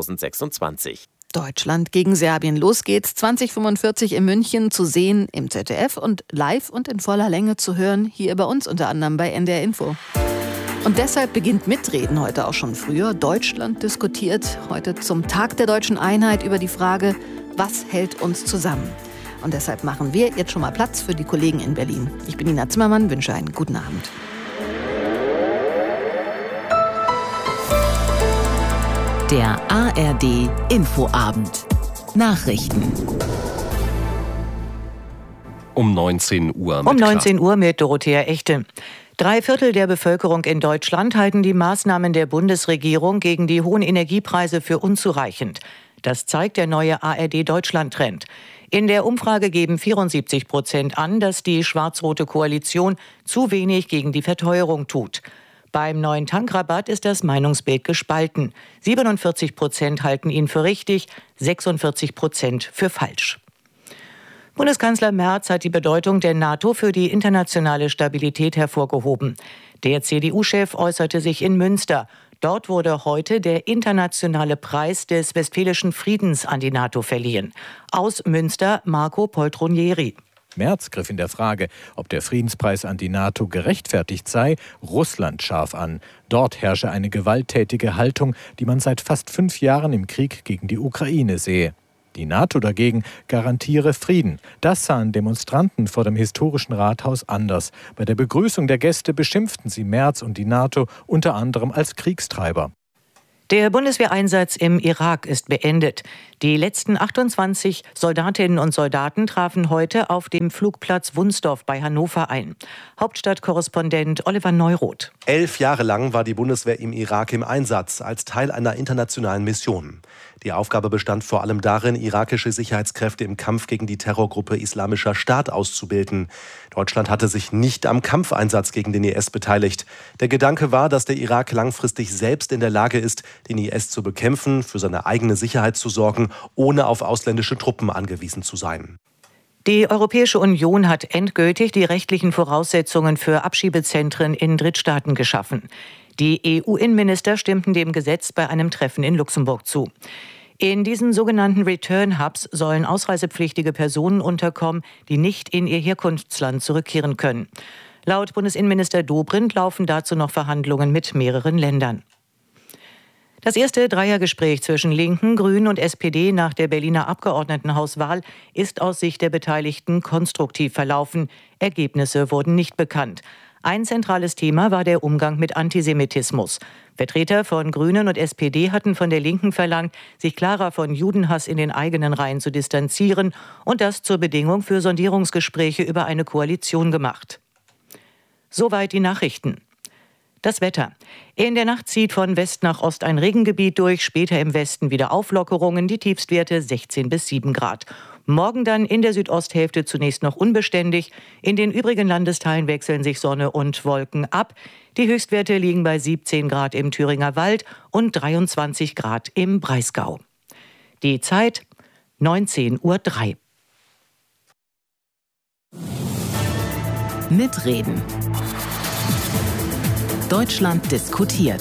2026. Deutschland gegen Serbien. Los geht's 2045 in München, zu sehen im ZDF und live und in voller Länge zu hören, hier bei uns unter anderem bei NDR Info. Und deshalb beginnt Mitreden heute auch schon früher. Deutschland diskutiert heute zum Tag der deutschen Einheit über die Frage, was hält uns zusammen? Und deshalb machen wir jetzt schon mal Platz für die Kollegen in Berlin. Ich bin Nina Zimmermann, wünsche einen guten Abend. Der ARD Infoabend. Nachrichten. Um 19 Uhr. Um 19 Uhr mit Dorothea Echte. 3/4 der Bevölkerung in Deutschland halten die Maßnahmen der Bundesregierung gegen die hohen Energiepreise für unzureichend. Das zeigt der neue ARD-Deutschland-Trend. In der Umfrage geben 74% an, dass die schwarz-rote Koalition zu wenig gegen die Verteuerung tut. Beim neuen Tankrabatt ist das Meinungsbild gespalten. 47% halten ihn für richtig, 46% für falsch. Bundeskanzler Merz hat die Bedeutung der NATO für die internationale Stabilität hervorgehoben. Der CDU-Chef äußerte sich in Münster. Dort wurde heute der internationale Preis des Westfälischen Friedens an die NATO verliehen. Aus Münster Marco Poltronieri. Merz griff in der Frage, ob der Friedenspreis an die NATO gerechtfertigt sei, Russland scharf an. Dort herrsche eine gewalttätige Haltung, die man seit fast 5 Jahren im Krieg gegen die Ukraine sehe. Die NATO dagegen garantiere Frieden. Das sahen Demonstranten vor dem historischen Rathaus anders. Bei der Begrüßung der Gäste beschimpften sie Merz und die NATO unter anderem als Kriegstreiber. Der Bundeswehreinsatz im Irak ist beendet. Die letzten 28 Soldatinnen und Soldaten trafen heute auf dem Flugplatz Wunsdorf bei Hannover ein. Hauptstadtkorrespondent Oliver Neuroth. 11 Jahre lang war die Bundeswehr im Irak im Einsatz, als Teil einer internationalen Mission. Die Aufgabe bestand vor allem darin, irakische Sicherheitskräfte im Kampf gegen die Terrorgruppe Islamischer Staat auszubilden. Deutschland hatte sich nicht am Kampfeinsatz gegen den IS beteiligt. Der Gedanke war, dass der Irak langfristig selbst in der Lage ist, den IS zu bekämpfen, für seine eigene Sicherheit zu sorgen, ohne auf ausländische Truppen angewiesen zu sein. Die Europäische Union hat endgültig die rechtlichen Voraussetzungen für Abschiebezentren in Drittstaaten geschaffen. Die EU-Innenminister stimmten dem Gesetz bei einem Treffen in Luxemburg zu. In diesen sogenannten Return-Hubs sollen ausreisepflichtige Personen unterkommen, die nicht in ihr Herkunftsland zurückkehren können. Laut Bundesinnenminister Dobrindt laufen dazu noch Verhandlungen mit mehreren Ländern. Das erste Dreiergespräch zwischen Linken, Grünen und SPD nach der Berliner Abgeordnetenhauswahl ist aus Sicht der Beteiligten konstruktiv verlaufen. Ergebnisse wurden nicht bekannt. Ein zentrales Thema war der Umgang mit Antisemitismus. Vertreter von Grünen und SPD hatten von der Linken verlangt, sich klarer von Judenhass in den eigenen Reihen zu distanzieren und das zur Bedingung für Sondierungsgespräche über eine Koalition gemacht. Soweit die Nachrichten. Das Wetter. In der Nacht zieht von West nach Ost ein Regengebiet durch, später im Westen wieder Auflockerungen, die Tiefstwerte 16 bis 7 Grad. Morgen dann in der Südosthälfte zunächst noch unbeständig. In den übrigen Landesteilen wechseln sich Sonne und Wolken ab. Die Höchstwerte liegen bei 17 Grad im Thüringer Wald und 23 Grad im Breisgau. Die Zeit 19:03 Uhr. Mitreden. Deutschland diskutiert.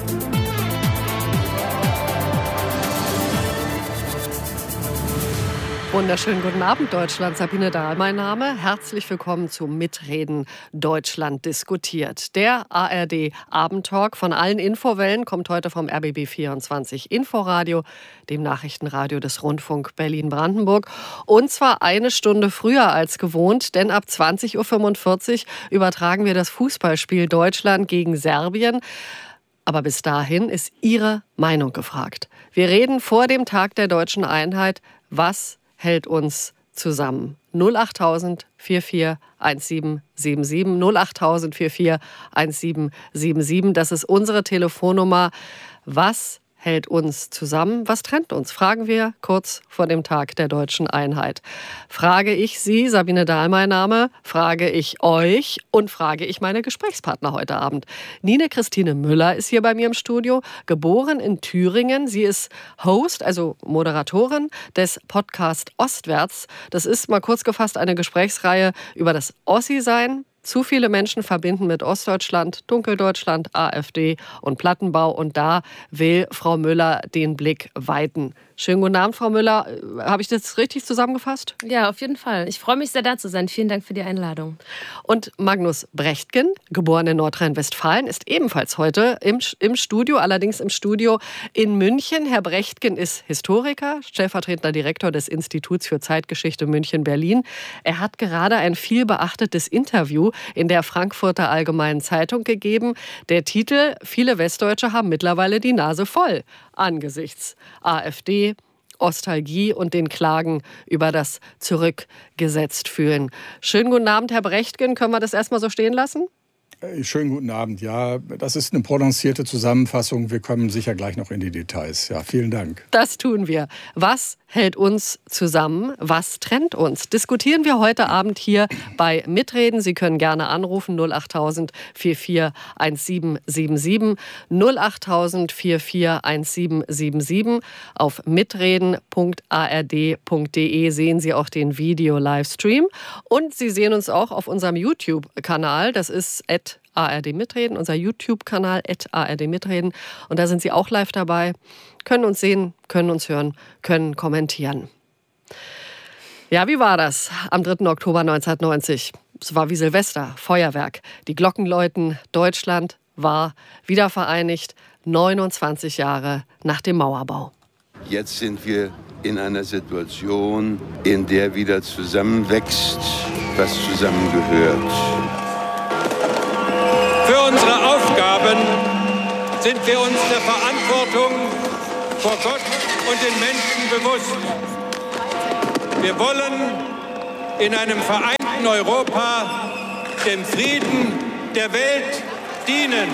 Wunderschönen guten Abend, Deutschland. Sabine Dahl, mein Name. Herzlich willkommen zu Mitreden. Deutschland diskutiert. Der ARD-Abendtalk von allen Infowellen kommt heute vom RBB24 Inforadio, dem Nachrichtenradio des Rundfunk Berlin-Brandenburg. Und zwar eine Stunde früher als gewohnt, denn ab 20:45 Uhr übertragen wir das Fußballspiel Deutschland gegen Serbien. Aber bis dahin ist Ihre Meinung gefragt. Wir reden vor dem Tag der deutschen Einheit. Was hält uns zusammen? 08000 44 1777 08000 44 1777. Das ist unsere Telefonnummer. Was hält uns zusammen? Was trennt uns? Fragen wir kurz vor dem Tag der deutschen Einheit. Frage ich Sie, Sabine Dahl mein Name, frage ich euch und frage ich meine Gesprächspartner heute Abend. Nine Christine Müller ist hier bei mir im Studio, geboren in Thüringen. Sie ist Host, also Moderatorin des Podcast Ostwärts. Das ist mal kurz gefasst eine Gesprächsreihe über das Ossi-Sein. Zu viele Menschen verbinden mit Ostdeutschland, Dunkeldeutschland, AfD und Plattenbau. Und da will Frau Müller den Blick weiten. Schönen guten Abend, Frau Müller. Habe ich das richtig zusammengefasst? Ja, auf jeden Fall. Ich freue mich sehr, da zu sein. Vielen Dank für die Einladung. Und Magnus Brechtgen, geboren in Nordrhein-Westfalen, ist ebenfalls heute im Studio, allerdings im Studio in München. Herr Brechtgen ist Historiker, stellvertretender Direktor des Instituts für Zeitgeschichte München-Berlin. Er hat gerade ein viel beachtetes Interview in der Frankfurter Allgemeinen Zeitung gegeben. Der Titel: Viele Westdeutsche haben mittlerweile die Nase voll angesichts AfD, Ostalgie und den Klagen über das Zurückgesetzt fühlen. Schönen guten Abend, Herr Brechtgen. Können wir das erstmal so stehen lassen? Schönen guten Abend. Ja, das ist eine prononcierte Zusammenfassung. Wir kommen sicher gleich noch in die Details. Ja, vielen Dank. Das tun wir. Was hält uns zusammen? Was trennt uns? Diskutieren wir heute Abend hier bei Mitreden. Sie können gerne anrufen 08000 441777 08000 441777. Auf mitreden.ard.de sehen Sie auch den Video-Livestream. Und Sie sehen uns auch auf unserem YouTube-Kanal. Das ist @ARD Mitreden, unser YouTube-Kanal @ARD Mitreden. Und da sind Sie auch live dabei, können uns sehen, können uns hören, können kommentieren. Ja, wie war das am 3. Oktober 1990? Es war wie Silvester, Feuerwerk. Die Glocken läuten, Deutschland war wiedervereinigt, 29 Jahre nach dem Mauerbau. Jetzt sind wir in einer Situation, in der wieder zusammenwächst, was zusammengehört. Für unsere Aufgaben sind wir uns der Verantwortung vor Gott und den Menschen bewusst. Wir wollen in einem vereinten Europa dem Frieden der Welt dienen.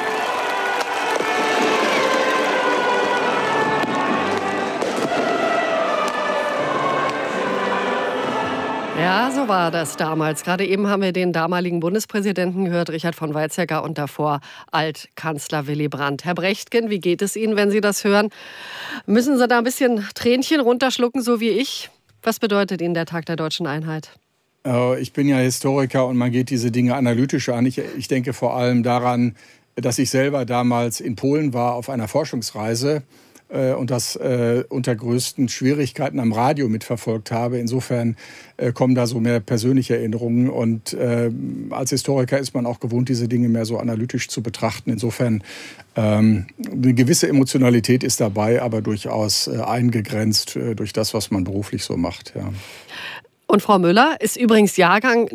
Ja, so war das damals. Gerade eben haben wir den damaligen Bundespräsidenten gehört, Richard von Weizsäcker, und davor Altkanzler Willy Brandt. Herr Brechtgen, wie geht es Ihnen, wenn Sie das hören? Müssen Sie da ein bisschen Tränchen runterschlucken, so wie ich? Was bedeutet Ihnen der Tag der Deutschen Einheit? Ich bin ja Historiker und man geht diese Dinge analytisch an. Ich denke vor allem daran, dass ich selber damals in Polen war auf einer Forschungsreise und das unter größten Schwierigkeiten am Radio mitverfolgt habe. Insofern kommen da so mehr persönliche Erinnerungen. Und als Historiker ist man auch gewohnt, diese Dinge mehr so analytisch zu betrachten. Insofern eine gewisse Emotionalität ist dabei, aber durchaus eingegrenzt durch das, was man beruflich so macht. Ja. Und Frau Müller ist übrigens Jahrgang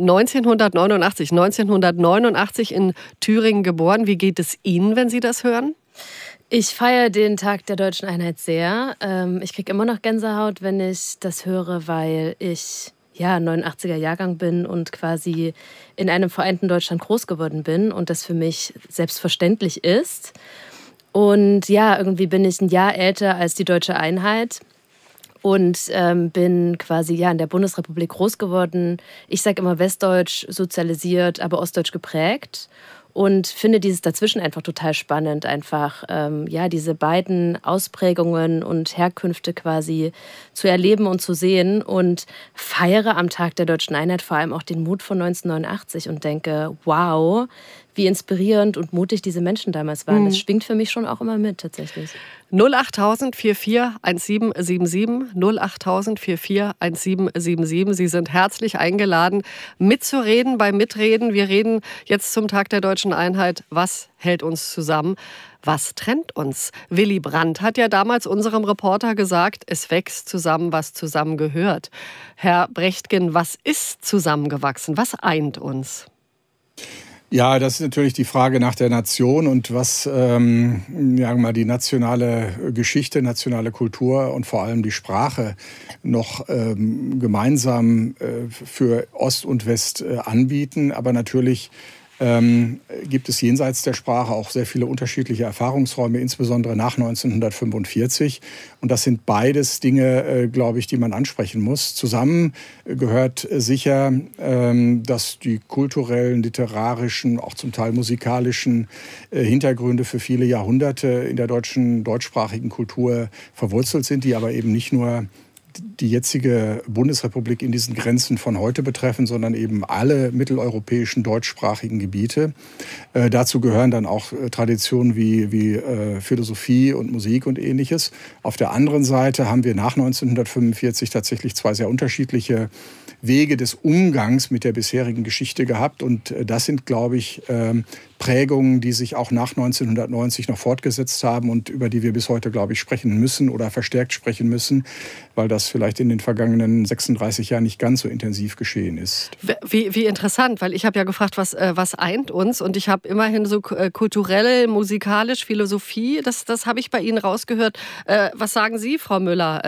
1989 in Thüringen geboren. Wie geht es Ihnen, wenn Sie das hören? Ich feiere den Tag der Deutschen Einheit sehr. Ich kriege immer noch Gänsehaut, wenn ich das höre, weil ich 89er Jahrgang bin und quasi in einem vereinten Deutschland groß geworden bin und das für mich selbstverständlich ist. Und ja, irgendwie bin ich ein Jahr älter als die Deutsche Einheit und bin quasi in der Bundesrepublik groß geworden. Ich sage immer westdeutsch sozialisiert, aber ostdeutsch geprägt. Und finde dieses Dazwischen einfach total spannend, einfach diese beiden Ausprägungen und Herkünfte quasi zu erleben und zu sehen und feiere am Tag der Deutschen Einheit vor allem auch den Mut von 1989 und denke, wow, wie inspirierend und mutig diese Menschen damals waren. Das schwingt für mich schon auch immer mit, tatsächlich. 08000 441777 08000 441777. Sie sind herzlich eingeladen, mitzureden beim Mitreden. Wir reden jetzt zum Tag der Deutschen Einheit. Was hält uns zusammen? Was trennt uns? Willy Brandt hat ja damals unserem Reporter gesagt, es wächst zusammen, was zusammengehört. Herr Brechtgen, was ist zusammengewachsen? Was eint uns? Ja, das ist natürlich die Frage nach der Nation und was die nationale Geschichte, nationale Kultur und vor allem die Sprache noch gemeinsam für Ost und West anbieten. Aber natürlich gibt es jenseits der Sprache auch sehr viele unterschiedliche Erfahrungsräume, insbesondere nach 1945. Und das sind beides Dinge, glaube ich, die man ansprechen muss. Zusammen gehört sicher, dass die kulturellen, literarischen, auch zum Teil musikalischen Hintergründe für viele Jahrhunderte in der deutschsprachigen Kultur verwurzelt sind, die aber eben nicht nur die jetzige Bundesrepublik in diesen Grenzen von heute betreffen, sondern eben alle mitteleuropäischen deutschsprachigen Gebiete. Dazu gehören dann auch Traditionen wie Philosophie und Musik und Ähnliches. Auf der anderen Seite haben wir nach 1945 tatsächlich zwei sehr unterschiedliche Wege des Umgangs mit der bisherigen Geschichte gehabt. Und das sind, glaube ich, Prägungen, die sich auch nach 1990 noch fortgesetzt haben und über die wir bis heute, glaube ich, sprechen müssen oder verstärkt sprechen müssen, weil das vielleicht in den vergangenen 36 Jahren nicht ganz so intensiv geschehen ist. Wie interessant, weil ich habe ja gefragt, was eint uns, und ich habe immerhin so kulturell, musikalisch, Philosophie, das habe ich bei Ihnen rausgehört. Was sagen Sie, Frau Müller,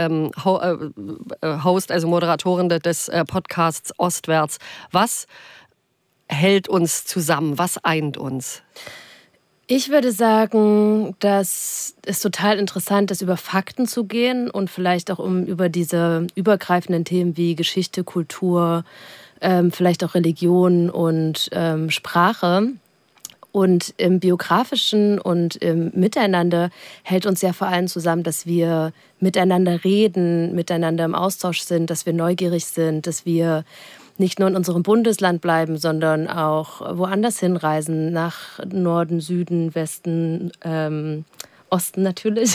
Host, also Moderatorin des Podcasts Ostwärts? Was hält uns zusammen? Was eint uns? Ich würde sagen, dass es total interessant ist, über Fakten zu gehen und vielleicht auch über diese übergreifenden Themen wie Geschichte, Kultur, vielleicht auch Religion und Sprache. Und im Biografischen und im Miteinander hält uns ja vor allem zusammen, dass wir miteinander reden, miteinander im Austausch sind, dass wir neugierig sind, dass wir nicht nur in unserem Bundesland bleiben, sondern auch woanders hinreisen, nach Norden, Süden, Westen, Osten natürlich.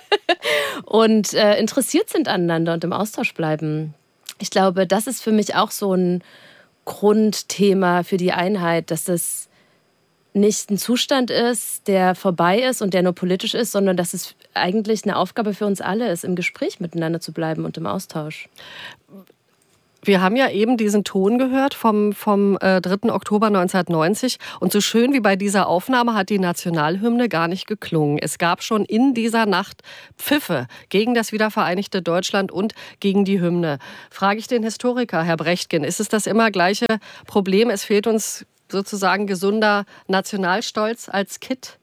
Und interessiert sind aneinander und im Austausch bleiben. Ich glaube, das ist für mich auch so ein Grundthema für die Einheit, dass es nicht ein Zustand ist, der vorbei ist und der nur politisch ist, sondern dass es eigentlich eine Aufgabe für uns alle ist, im Gespräch miteinander zu bleiben und im Austausch. Wir haben ja eben diesen Ton gehört vom 3. Oktober 1990. Und so schön wie bei dieser Aufnahme hat die Nationalhymne gar nicht geklungen. Es gab schon in dieser Nacht Pfiffe gegen das wiedervereinigte Deutschland und gegen die Hymne. Frage ich den Historiker, Herr Brechtgen, ist es das immer gleiche Problem? Es fehlt uns sozusagen gesunder Nationalstolz als Kit?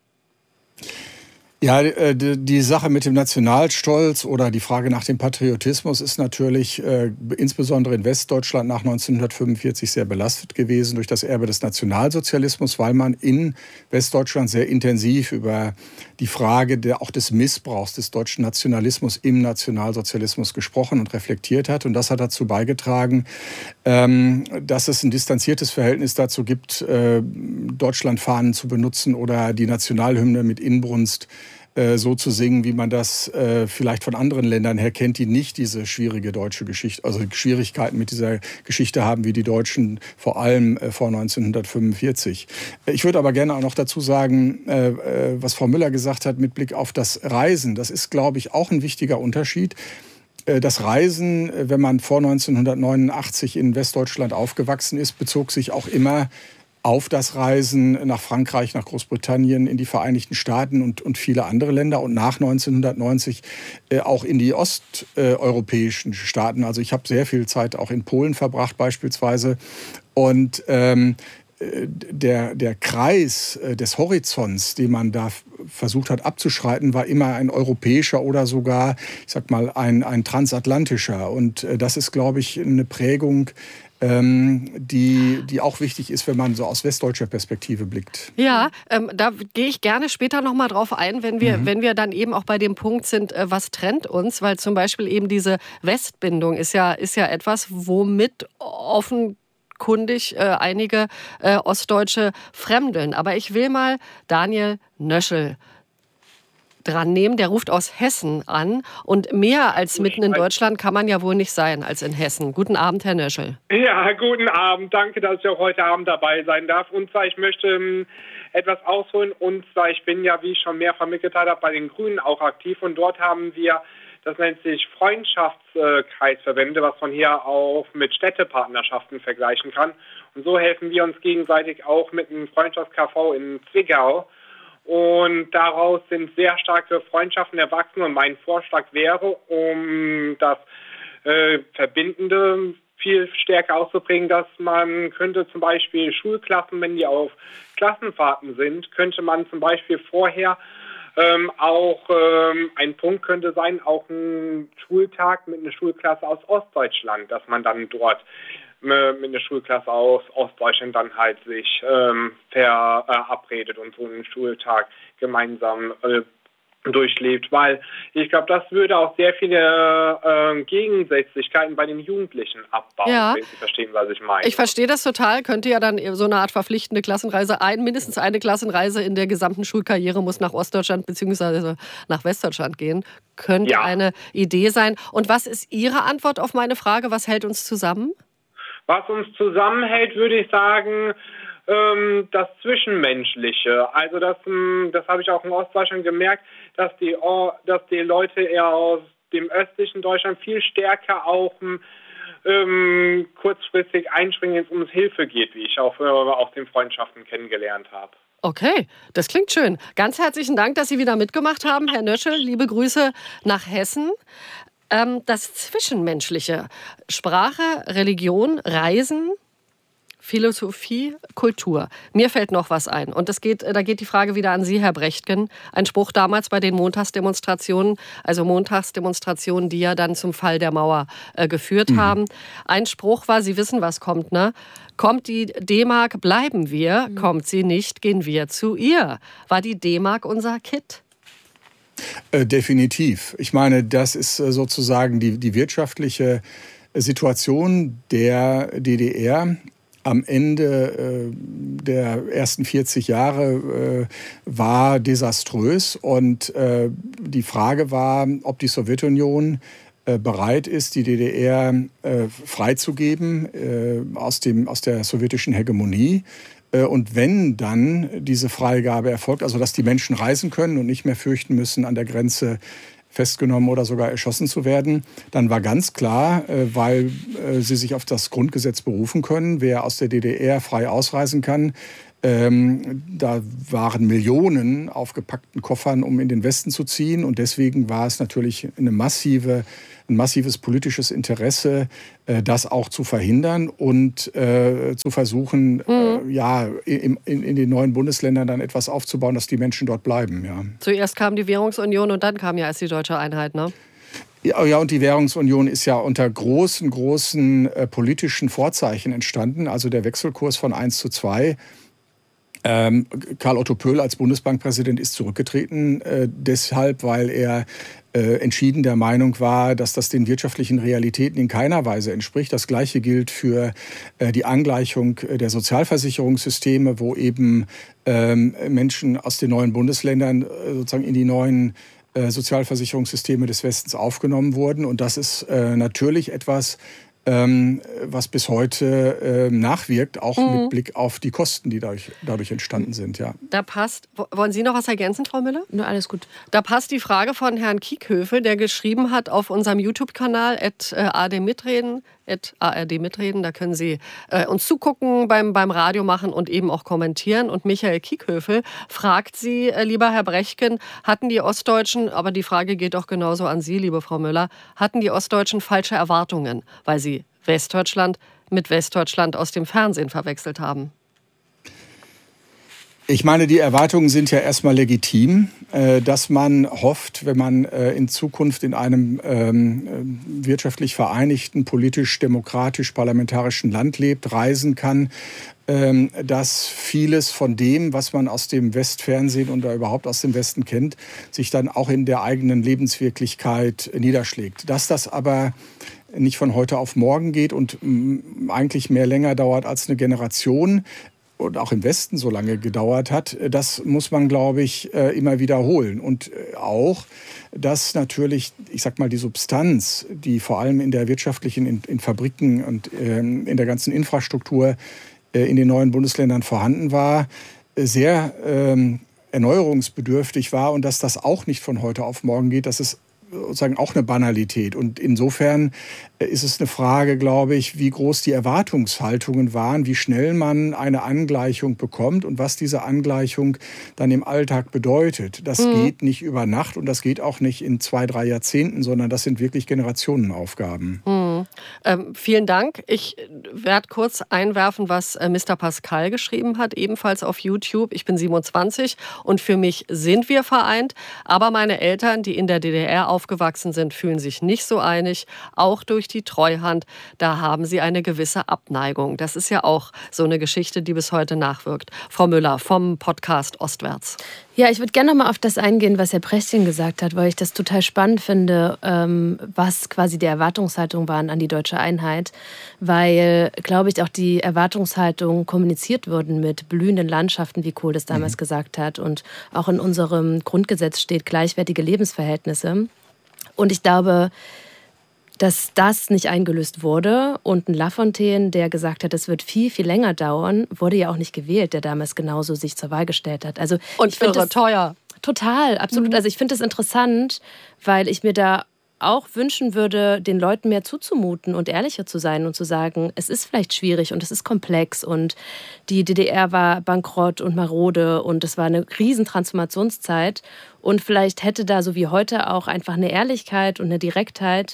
Ja, die Sache mit dem Nationalstolz oder die Frage nach dem Patriotismus ist natürlich insbesondere in Westdeutschland nach 1945 sehr belastet gewesen durch das Erbe des Nationalsozialismus, weil man in Westdeutschland sehr intensiv über die Frage auch des Missbrauchs des deutschen Nationalismus im Nationalsozialismus gesprochen und reflektiert hat. Und das hat dazu beigetragen, dass es ein distanziertes Verhältnis dazu gibt, Deutschlandfahnen zu benutzen oder die Nationalhymne mit Inbrunst so zu singen, wie man das vielleicht von anderen Ländern her kennt, die nicht diese schwierige deutsche Geschichte, also Schwierigkeiten mit dieser Geschichte haben, wie die Deutschen vor allem vor 1945. Ich würde aber gerne auch noch dazu sagen, was Frau Müller gesagt hat mit Blick auf das Reisen. Das ist, glaube ich, auch ein wichtiger Unterschied. Das Reisen, wenn man vor 1989 in Westdeutschland aufgewachsen ist, bezog sich auch immer auf das Reisen nach Frankreich, nach Großbritannien, in die Vereinigten Staaten und viele andere Länder und nach 1990 auch in die osteuropäischen Staaten. Also ich habe sehr viel Zeit auch in Polen verbracht beispielsweise und der Kreis des Horizonts, den man da versucht hat abzuschreiten, war immer ein europäischer oder sogar, ich sag mal, ein transatlantischer. Und das ist, glaube ich, eine Prägung, die auch wichtig ist, wenn man so aus westdeutscher Perspektive blickt. Ja, da gehe ich gerne später noch mal drauf ein, wenn wir dann eben auch bei dem Punkt sind, was trennt uns, weil zum Beispiel eben diese Westbindung ist ja etwas, womit offenkundig einige Ostdeutsche fremdeln. Aber ich will mal Daniel Nöschel dran nehmen. Der ruft aus Hessen an. Und mehr als mitten in Deutschland kann man ja wohl nicht sein als in Hessen. Guten Abend, Herr Nöschel. Ja, guten Abend. Danke, dass ich auch heute Abend dabei sein darf. Und zwar, ich möchte etwas ausholen. Und zwar, ich bin ja, wie ich schon mehrfach mitgeteilt habe, bei den Grünen auch aktiv. Und dort haben wir, das nennt sich Freundschaftskreisverbände, was man hier auch mit Städtepartnerschaften vergleichen kann. Und so helfen wir uns gegenseitig auch mit einem Freundschafts-KV in Zwickau. Und daraus sind sehr starke Freundschaften erwachsen. Und mein Vorschlag wäre, um das Verbindende viel stärker auszubringen, dass man könnte zum Beispiel Schulklassen, wenn die auf Klassenfahrten sind, könnte man zum Beispiel vorher ein Punkt könnte sein, auch ein Schultag mit einer Schulklasse aus Ostdeutschland, dass man dann dort mit einer Schulklasse aus Ostdeutschland dann halt sich verabredet und so einen Schultag gemeinsam durchlebt, weil ich glaube, das würde auch sehr viele Gegensätzlichkeiten bei den Jugendlichen abbauen, ja, wenn Sie verstehen, was ich meine. Ich verstehe das total. Könnte ja dann so eine Art verpflichtende Klassenreise, mindestens eine Klassenreise in der gesamten Schulkarriere muss nach Ostdeutschland bzw. nach Westdeutschland gehen. Könnte eine Idee sein. Und was ist Ihre Antwort auf meine Frage, was hält uns zusammen? Was uns zusammenhält, würde ich sagen, das Zwischenmenschliche. Also das habe ich auch in Ostdeutschland gemerkt, dass die Leute eher aus dem östlichen Deutschland viel stärker auch kurzfristig einspringen, wenn es um Hilfe geht, wie ich auch aus den Freundschaften kennengelernt habe. Okay, das klingt schön. Ganz herzlichen Dank, dass Sie wieder mitgemacht haben, Herr Nöschel. Liebe Grüße nach Hessen. Das Zwischenmenschliche, Sprache, Religion, Reisen, Philosophie, Kultur. Mir fällt noch was ein. Und da geht die Frage wieder an Sie, Herr Brechtgen. Ein Spruch damals bei den Montagsdemonstrationen, die ja dann zum Fall der Mauer geführt haben. Ein Spruch war, Sie wissen, was kommt, ne? Kommt die D-Mark, bleiben wir. Kommt sie nicht, gehen wir zu ihr. War die D-Mark unser Kit? Definitiv. Ich meine, das ist sozusagen die wirtschaftliche Situation der DDR. Am Ende der ersten 40 Jahre war desaströs. Und die Frage war, ob die Sowjetunion bereit ist, die DDR freizugeben aus der sowjetischen Hegemonie. Und wenn dann diese Freigabe erfolgt, also dass die Menschen reisen können und nicht mehr fürchten müssen, an der Grenze festgenommen oder sogar erschossen zu werden, dann war ganz klar, weil sie sich auf das Grundgesetz berufen können, wer aus der DDR frei ausreisen kann. Da waren Millionen auf gepackten Koffern, um in den Westen zu ziehen. Und deswegen war es natürlich ein massives politisches Interesse, das auch zu verhindern und zu versuchen, in den neuen Bundesländern dann etwas aufzubauen, dass die Menschen dort bleiben. Ja. Zuerst kam die Währungsunion und dann kam ja erst die deutsche Einheit, ne? Ja, und die Währungsunion ist ja unter großen politischen Vorzeichen entstanden. Also der Wechselkurs von 1:2. Karl Otto Pöhl als Bundesbankpräsident ist zurückgetreten, deshalb, weil er entschieden der Meinung war, dass das den wirtschaftlichen Realitäten in keiner Weise entspricht. Das Gleiche gilt für die Angleichung der Sozialversicherungssysteme, wo eben Menschen aus den neuen Bundesländern sozusagen in die neuen Sozialversicherungssysteme des Westens aufgenommen wurden. Und das ist natürlich etwas, was bis heute nachwirkt, auch mit Blick auf die Kosten, die dadurch entstanden sind. Ja. Da passt, wollen Sie noch was ergänzen, Frau Müller? Nur alles gut. Da passt die Frage von Herrn Kiekhöfe, der geschrieben hat auf unserem YouTube-Kanal @ARD-Mitreden, da können Sie uns zugucken beim Radio machen und eben auch kommentieren. Und Michael Kiekhöfe fragt Sie, lieber Herr Brechtgen, hatten die Ostdeutschen, aber die Frage geht auch genauso an Sie, liebe Frau Müller, hatten die Ostdeutschen falsche Erwartungen, weil sie Westdeutschland mit Westdeutschland aus dem Fernsehen verwechselt haben? Ich meine, die Erwartungen sind ja erstmal legitim, dass man hofft, wenn man in Zukunft in einem wirtschaftlich vereinigten, politisch-demokratisch-parlamentarischen Land lebt, reisen kann, dass vieles von dem, was man aus dem Westfernsehen oder überhaupt aus dem Westen kennt, sich dann auch in der eigenen Lebenswirklichkeit niederschlägt. Dass das aber nicht von heute auf morgen geht und eigentlich mehr länger dauert als eine Generation und auch im Westen so lange gedauert hat, das muss man, glaube ich, immer wiederholen. Und auch, dass natürlich, ich sag mal, die Substanz, die vor allem in der wirtschaftlichen, in Fabriken und in der ganzen Infrastruktur in den neuen Bundesländern vorhanden war, sehr erneuerungsbedürftig war und dass das auch nicht von heute auf morgen geht, dass es sozusagen auch eine Banalität. Und insofern ist es eine Frage, glaube ich, wie groß die Erwartungshaltungen waren, wie schnell man eine Angleichung bekommt und was diese Angleichung dann im Alltag bedeutet. Das geht nicht über Nacht und das geht auch nicht in 2-3 Jahrzehnten, sondern das sind wirklich Generationenaufgaben. Vielen Dank. Ich werde kurz einwerfen, was Mr. Pascal geschrieben hat, ebenfalls auf YouTube. Ich bin 27 und für mich sind wir vereint. Aber meine Eltern, die in der DDR aufgewachsen sind, fühlen sich nicht so einig. Auch durch die Treuhand, da haben sie eine gewisse Abneigung. Das ist ja auch so eine Geschichte, die bis heute nachwirkt. Frau Müller vom Podcast Ostwärts. Ja, ich würde gerne noch mal auf das eingehen, was Herr Brechtgen gesagt hat, weil ich das total spannend finde, was quasi die Erwartungshaltung waren an die deutsche Einheit, weil, glaube ich, auch die Erwartungshaltung kommuniziert wurden mit blühenden Landschaften, wie Kohl das damals gesagt hat, und auch in unserem Grundgesetz steht gleichwertige Lebensverhältnisse. Und ich glaube, dass das nicht eingelöst wurde. Und ein Lafontaine, der gesagt hat, es wird viel, viel länger dauern, wurde ja auch nicht gewählt, der damals genauso sich zur Wahl gestellt hat. Also und irre teuer. Total, absolut. Also ich finde das interessant, weil ich mir da auch wünschen würde, den Leuten mehr zuzumuten und ehrlicher zu sein und zu sagen, es ist vielleicht schwierig und es ist komplex und die DDR war bankrott und marode und es war eine riesen Transformationszeit und vielleicht hätte da so wie heute auch einfach eine Ehrlichkeit und eine Direktheit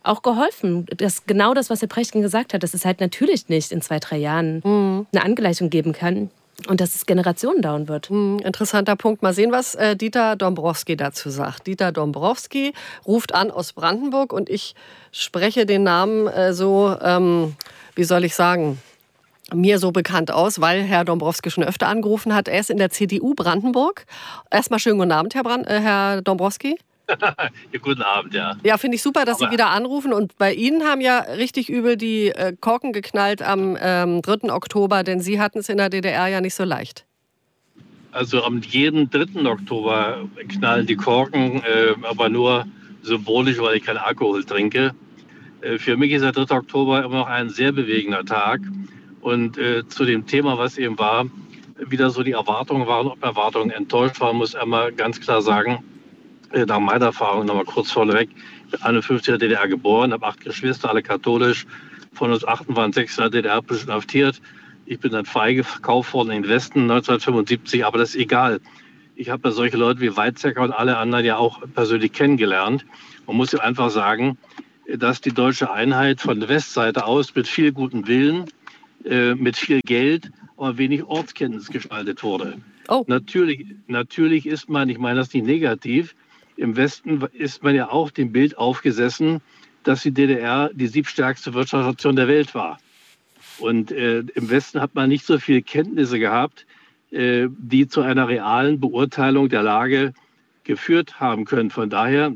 auch geholfen. Genau das, was Herr Brechtken gesagt hat, dass es halt natürlich nicht in 2-3 Jahren eine Angleichung geben kann. Und dass es Generationen dauern wird. Interessanter Punkt. Mal sehen, was Dieter Dombrowski dazu sagt. Dieter Dombrowski ruft an aus Brandenburg und ich spreche den Namen wie soll ich sagen, mir so bekannt aus, weil Herr Dombrowski schon öfter angerufen hat. Er ist in der CDU Brandenburg. Erstmal schönen guten Abend, Herr Dombrowski. Ja, guten Abend, ja. Ja, finde ich super, dass Sie wieder anrufen. Und bei Ihnen haben ja richtig übel die Korken geknallt am 3. Oktober, denn Sie hatten es in der DDR ja nicht so leicht. Also am jeden 3. Oktober knallen die Korken, aber nur symbolisch, weil ich keinen Alkohol trinke. Für mich ist der 3. Oktober immer noch ein sehr bewegender Tag. Und zu dem Thema, was eben war, wieder so die Erwartungen waren, ob Erwartungen enttäuscht waren, muss einmal ganz klar sagen, nach meiner Erfahrung, nochmal kurz vorneweg, ich bin 51 in der DDR geboren, habe 8 Geschwister, alle katholisch. Von uns 8 waren 6 in der DDR inhaftiert. Ich bin dann freigekauft worden in den Westen 1975, aber das ist egal. Ich habe ja solche Leute wie Weizsäcker und alle anderen ja auch persönlich kennengelernt. Man muss ja einfach sagen, dass die deutsche Einheit von der Westseite aus mit viel gutem Willen, mit viel Geld, aber wenig Ortskenntnis gestaltet wurde. Oh. Natürlich ist man, ich meine das nicht negativ, im Westen ist man ja auch dem Bild aufgesessen, dass die DDR die 7. Wirtschaftsnation der Welt war. Und im Westen hat man nicht so viele Kenntnisse gehabt, die zu einer realen Beurteilung der Lage geführt haben können. Von daher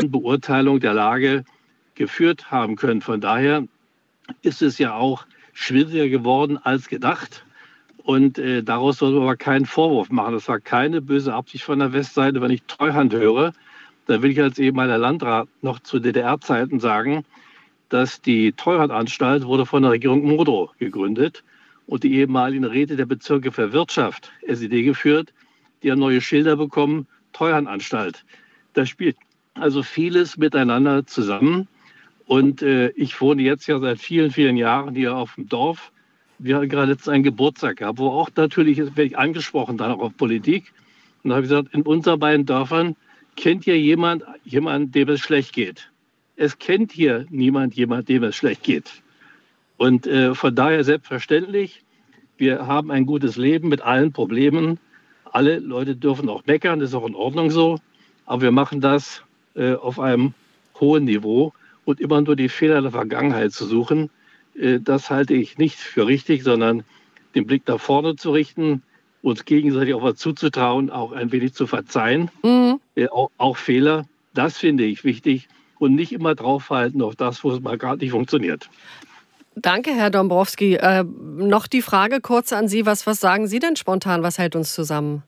ist es ja auch schwieriger geworden als gedacht. Und daraus soll man aber keinen Vorwurf machen. Das war keine böse Absicht von der Westseite. Wenn ich Treuhand höre, dann will ich als ehemaliger Landrat noch zu DDR-Zeiten sagen, dass die Treuhandanstalt wurde von der Regierung Modrow gegründet und die ehemaligen Räte der Bezirke für Wirtschaft, SED geführt, die haben neue Schilder bekommen, Treuhandanstalt. Da spielt also vieles miteinander zusammen. Und ich wohne jetzt ja seit vielen, vielen Jahren hier auf dem Dorf. Wir haben gerade letztens einen Geburtstag gehabt, wo auch natürlich, werde ich angesprochen, dann auch auf Politik. Und da habe ich gesagt, in unseren beiden Dörfern kennt hier jemand, dem es schlecht geht. Es kennt hier niemand, dem es schlecht geht. Und von daher selbstverständlich, wir haben ein gutes Leben mit allen Problemen. Alle Leute dürfen auch meckern, das ist auch in Ordnung so. Aber wir machen das auf einem hohen Niveau. Und immer nur die Fehler der Vergangenheit zu suchen, das halte ich nicht für richtig, sondern den Blick nach vorne zu richten, uns gegenseitig auch was zuzutrauen, auch ein wenig zu verzeihen, auch Fehler, das finde ich wichtig und nicht immer draufhalten auf das, wo es mal gerade nicht funktioniert. Danke, Herr Dombrowski. Noch die Frage kurz an Sie, was sagen Sie denn spontan, was hält uns zusammen?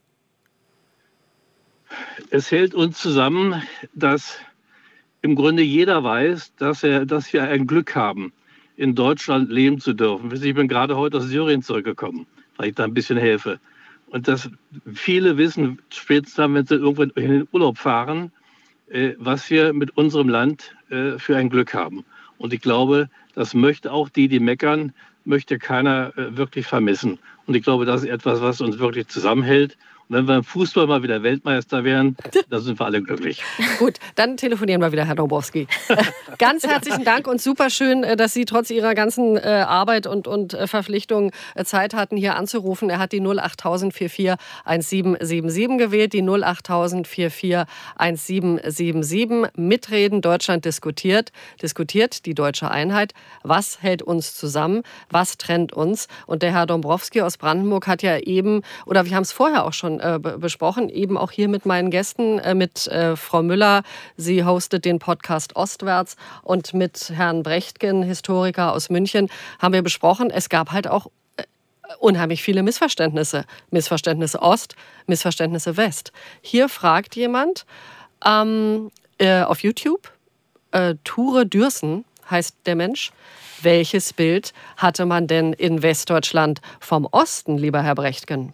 Es hält uns zusammen, dass im Grunde jeder weiß, dass wir ein Glück haben, in Deutschland leben zu dürfen. Ich bin gerade heute aus Syrien zurückgekommen, weil ich da ein bisschen helfe. Und dass viele wissen, spätestens wenn sie irgendwann in den Urlaub fahren, was wir mit unserem Land für ein Glück haben. Und ich glaube, das möchte auch die meckern, möchte keiner wirklich vermissen. Und ich glaube, das ist etwas, was uns wirklich zusammenhält. Und wenn wir im Fußball mal wieder Weltmeister wären, dann sind wir alle glücklich. Gut, dann telefonieren wir wieder, Herr Dombrowski. Ganz herzlichen Dank und super schön, dass Sie trotz Ihrer ganzen Arbeit und Verpflichtungen Zeit hatten, hier anzurufen. Er hat die 08000 44 1777 gewählt, die 08000 44 1777. Mitreden, Deutschland diskutiert die deutsche Einheit. Was hält uns zusammen? Was trennt uns? Und der Herr Dombrowski aus Brandenburg hat ja eben, oder wir haben es vorher auch schon besprochen, eben auch hier mit meinen Gästen, mit Frau Müller, sie hostet den Podcast Ostwärts, und mit Herrn Brechtken, Historiker aus München, haben wir besprochen, es gab halt auch unheimlich viele Missverständnisse. Missverständnisse Ost, Missverständnisse West. Hier fragt jemand auf YouTube, Ture Dürsen heißt der Mensch, welches Bild hatte man denn in Westdeutschland vom Osten, lieber Herr Brechtken?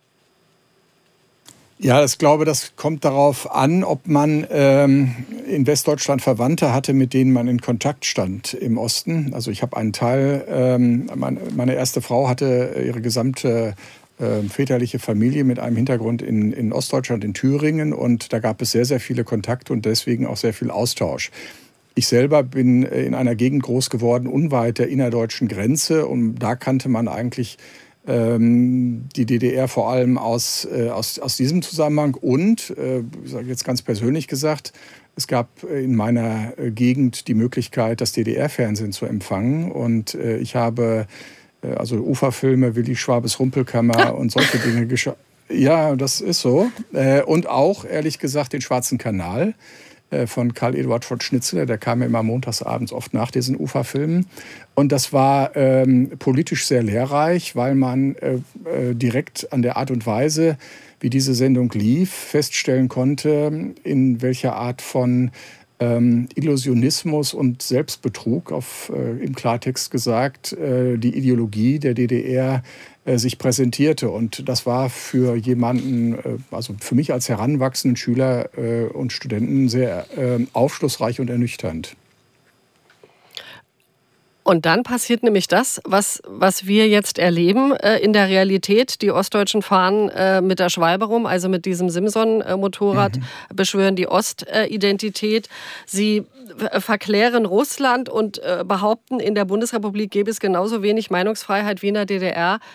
Ja, ich glaube, das kommt darauf an, ob man in Westdeutschland Verwandte hatte, mit denen man in Kontakt stand im Osten. Also ich habe einen Teil, meine erste Frau hatte ihre gesamte väterliche Familie mit einem Hintergrund in Ostdeutschland, in Thüringen. Und da gab es sehr, sehr viele Kontakte und deswegen auch sehr viel Austausch. Ich selber bin in einer Gegend groß geworden, unweit der innerdeutschen Grenze. Und da kannte man eigentlich die DDR vor allem aus diesem Zusammenhang. Und, ich sage jetzt ganz persönlich gesagt, es gab in meiner Gegend die Möglichkeit, das DDR-Fernsehen zu empfangen. Und ich habe also Uferfilme, Willi Schwabes Rumpelkammer und solche Dinge geschaut. Ja, das ist so. Und auch, ehrlich gesagt, den Schwarzen Kanal von Karl Eduard von Schnitzler. Der kam ja immer montagsabends oft nach diesen Uferfilmen. Und das war politisch sehr lehrreich, weil man direkt an der Art und Weise, wie diese Sendung lief, feststellen konnte, in welcher Art von Illusionismus und Selbstbetrug, im Klartext gesagt, die Ideologie der DDR sich präsentierte. Und das war für jemanden, also für mich als heranwachsenden Schüler und Studenten, sehr aufschlussreich und ernüchternd. Und dann passiert nämlich das, was wir jetzt erleben in der Realität. Die Ostdeutschen fahren mit der Schwalbe rum, also mit diesem Simson-Motorrad, beschwören die Ostidentität. Sie verklären Russland und behaupten, in der Bundesrepublik gäbe es genauso wenig Meinungsfreiheit wie in der DDR.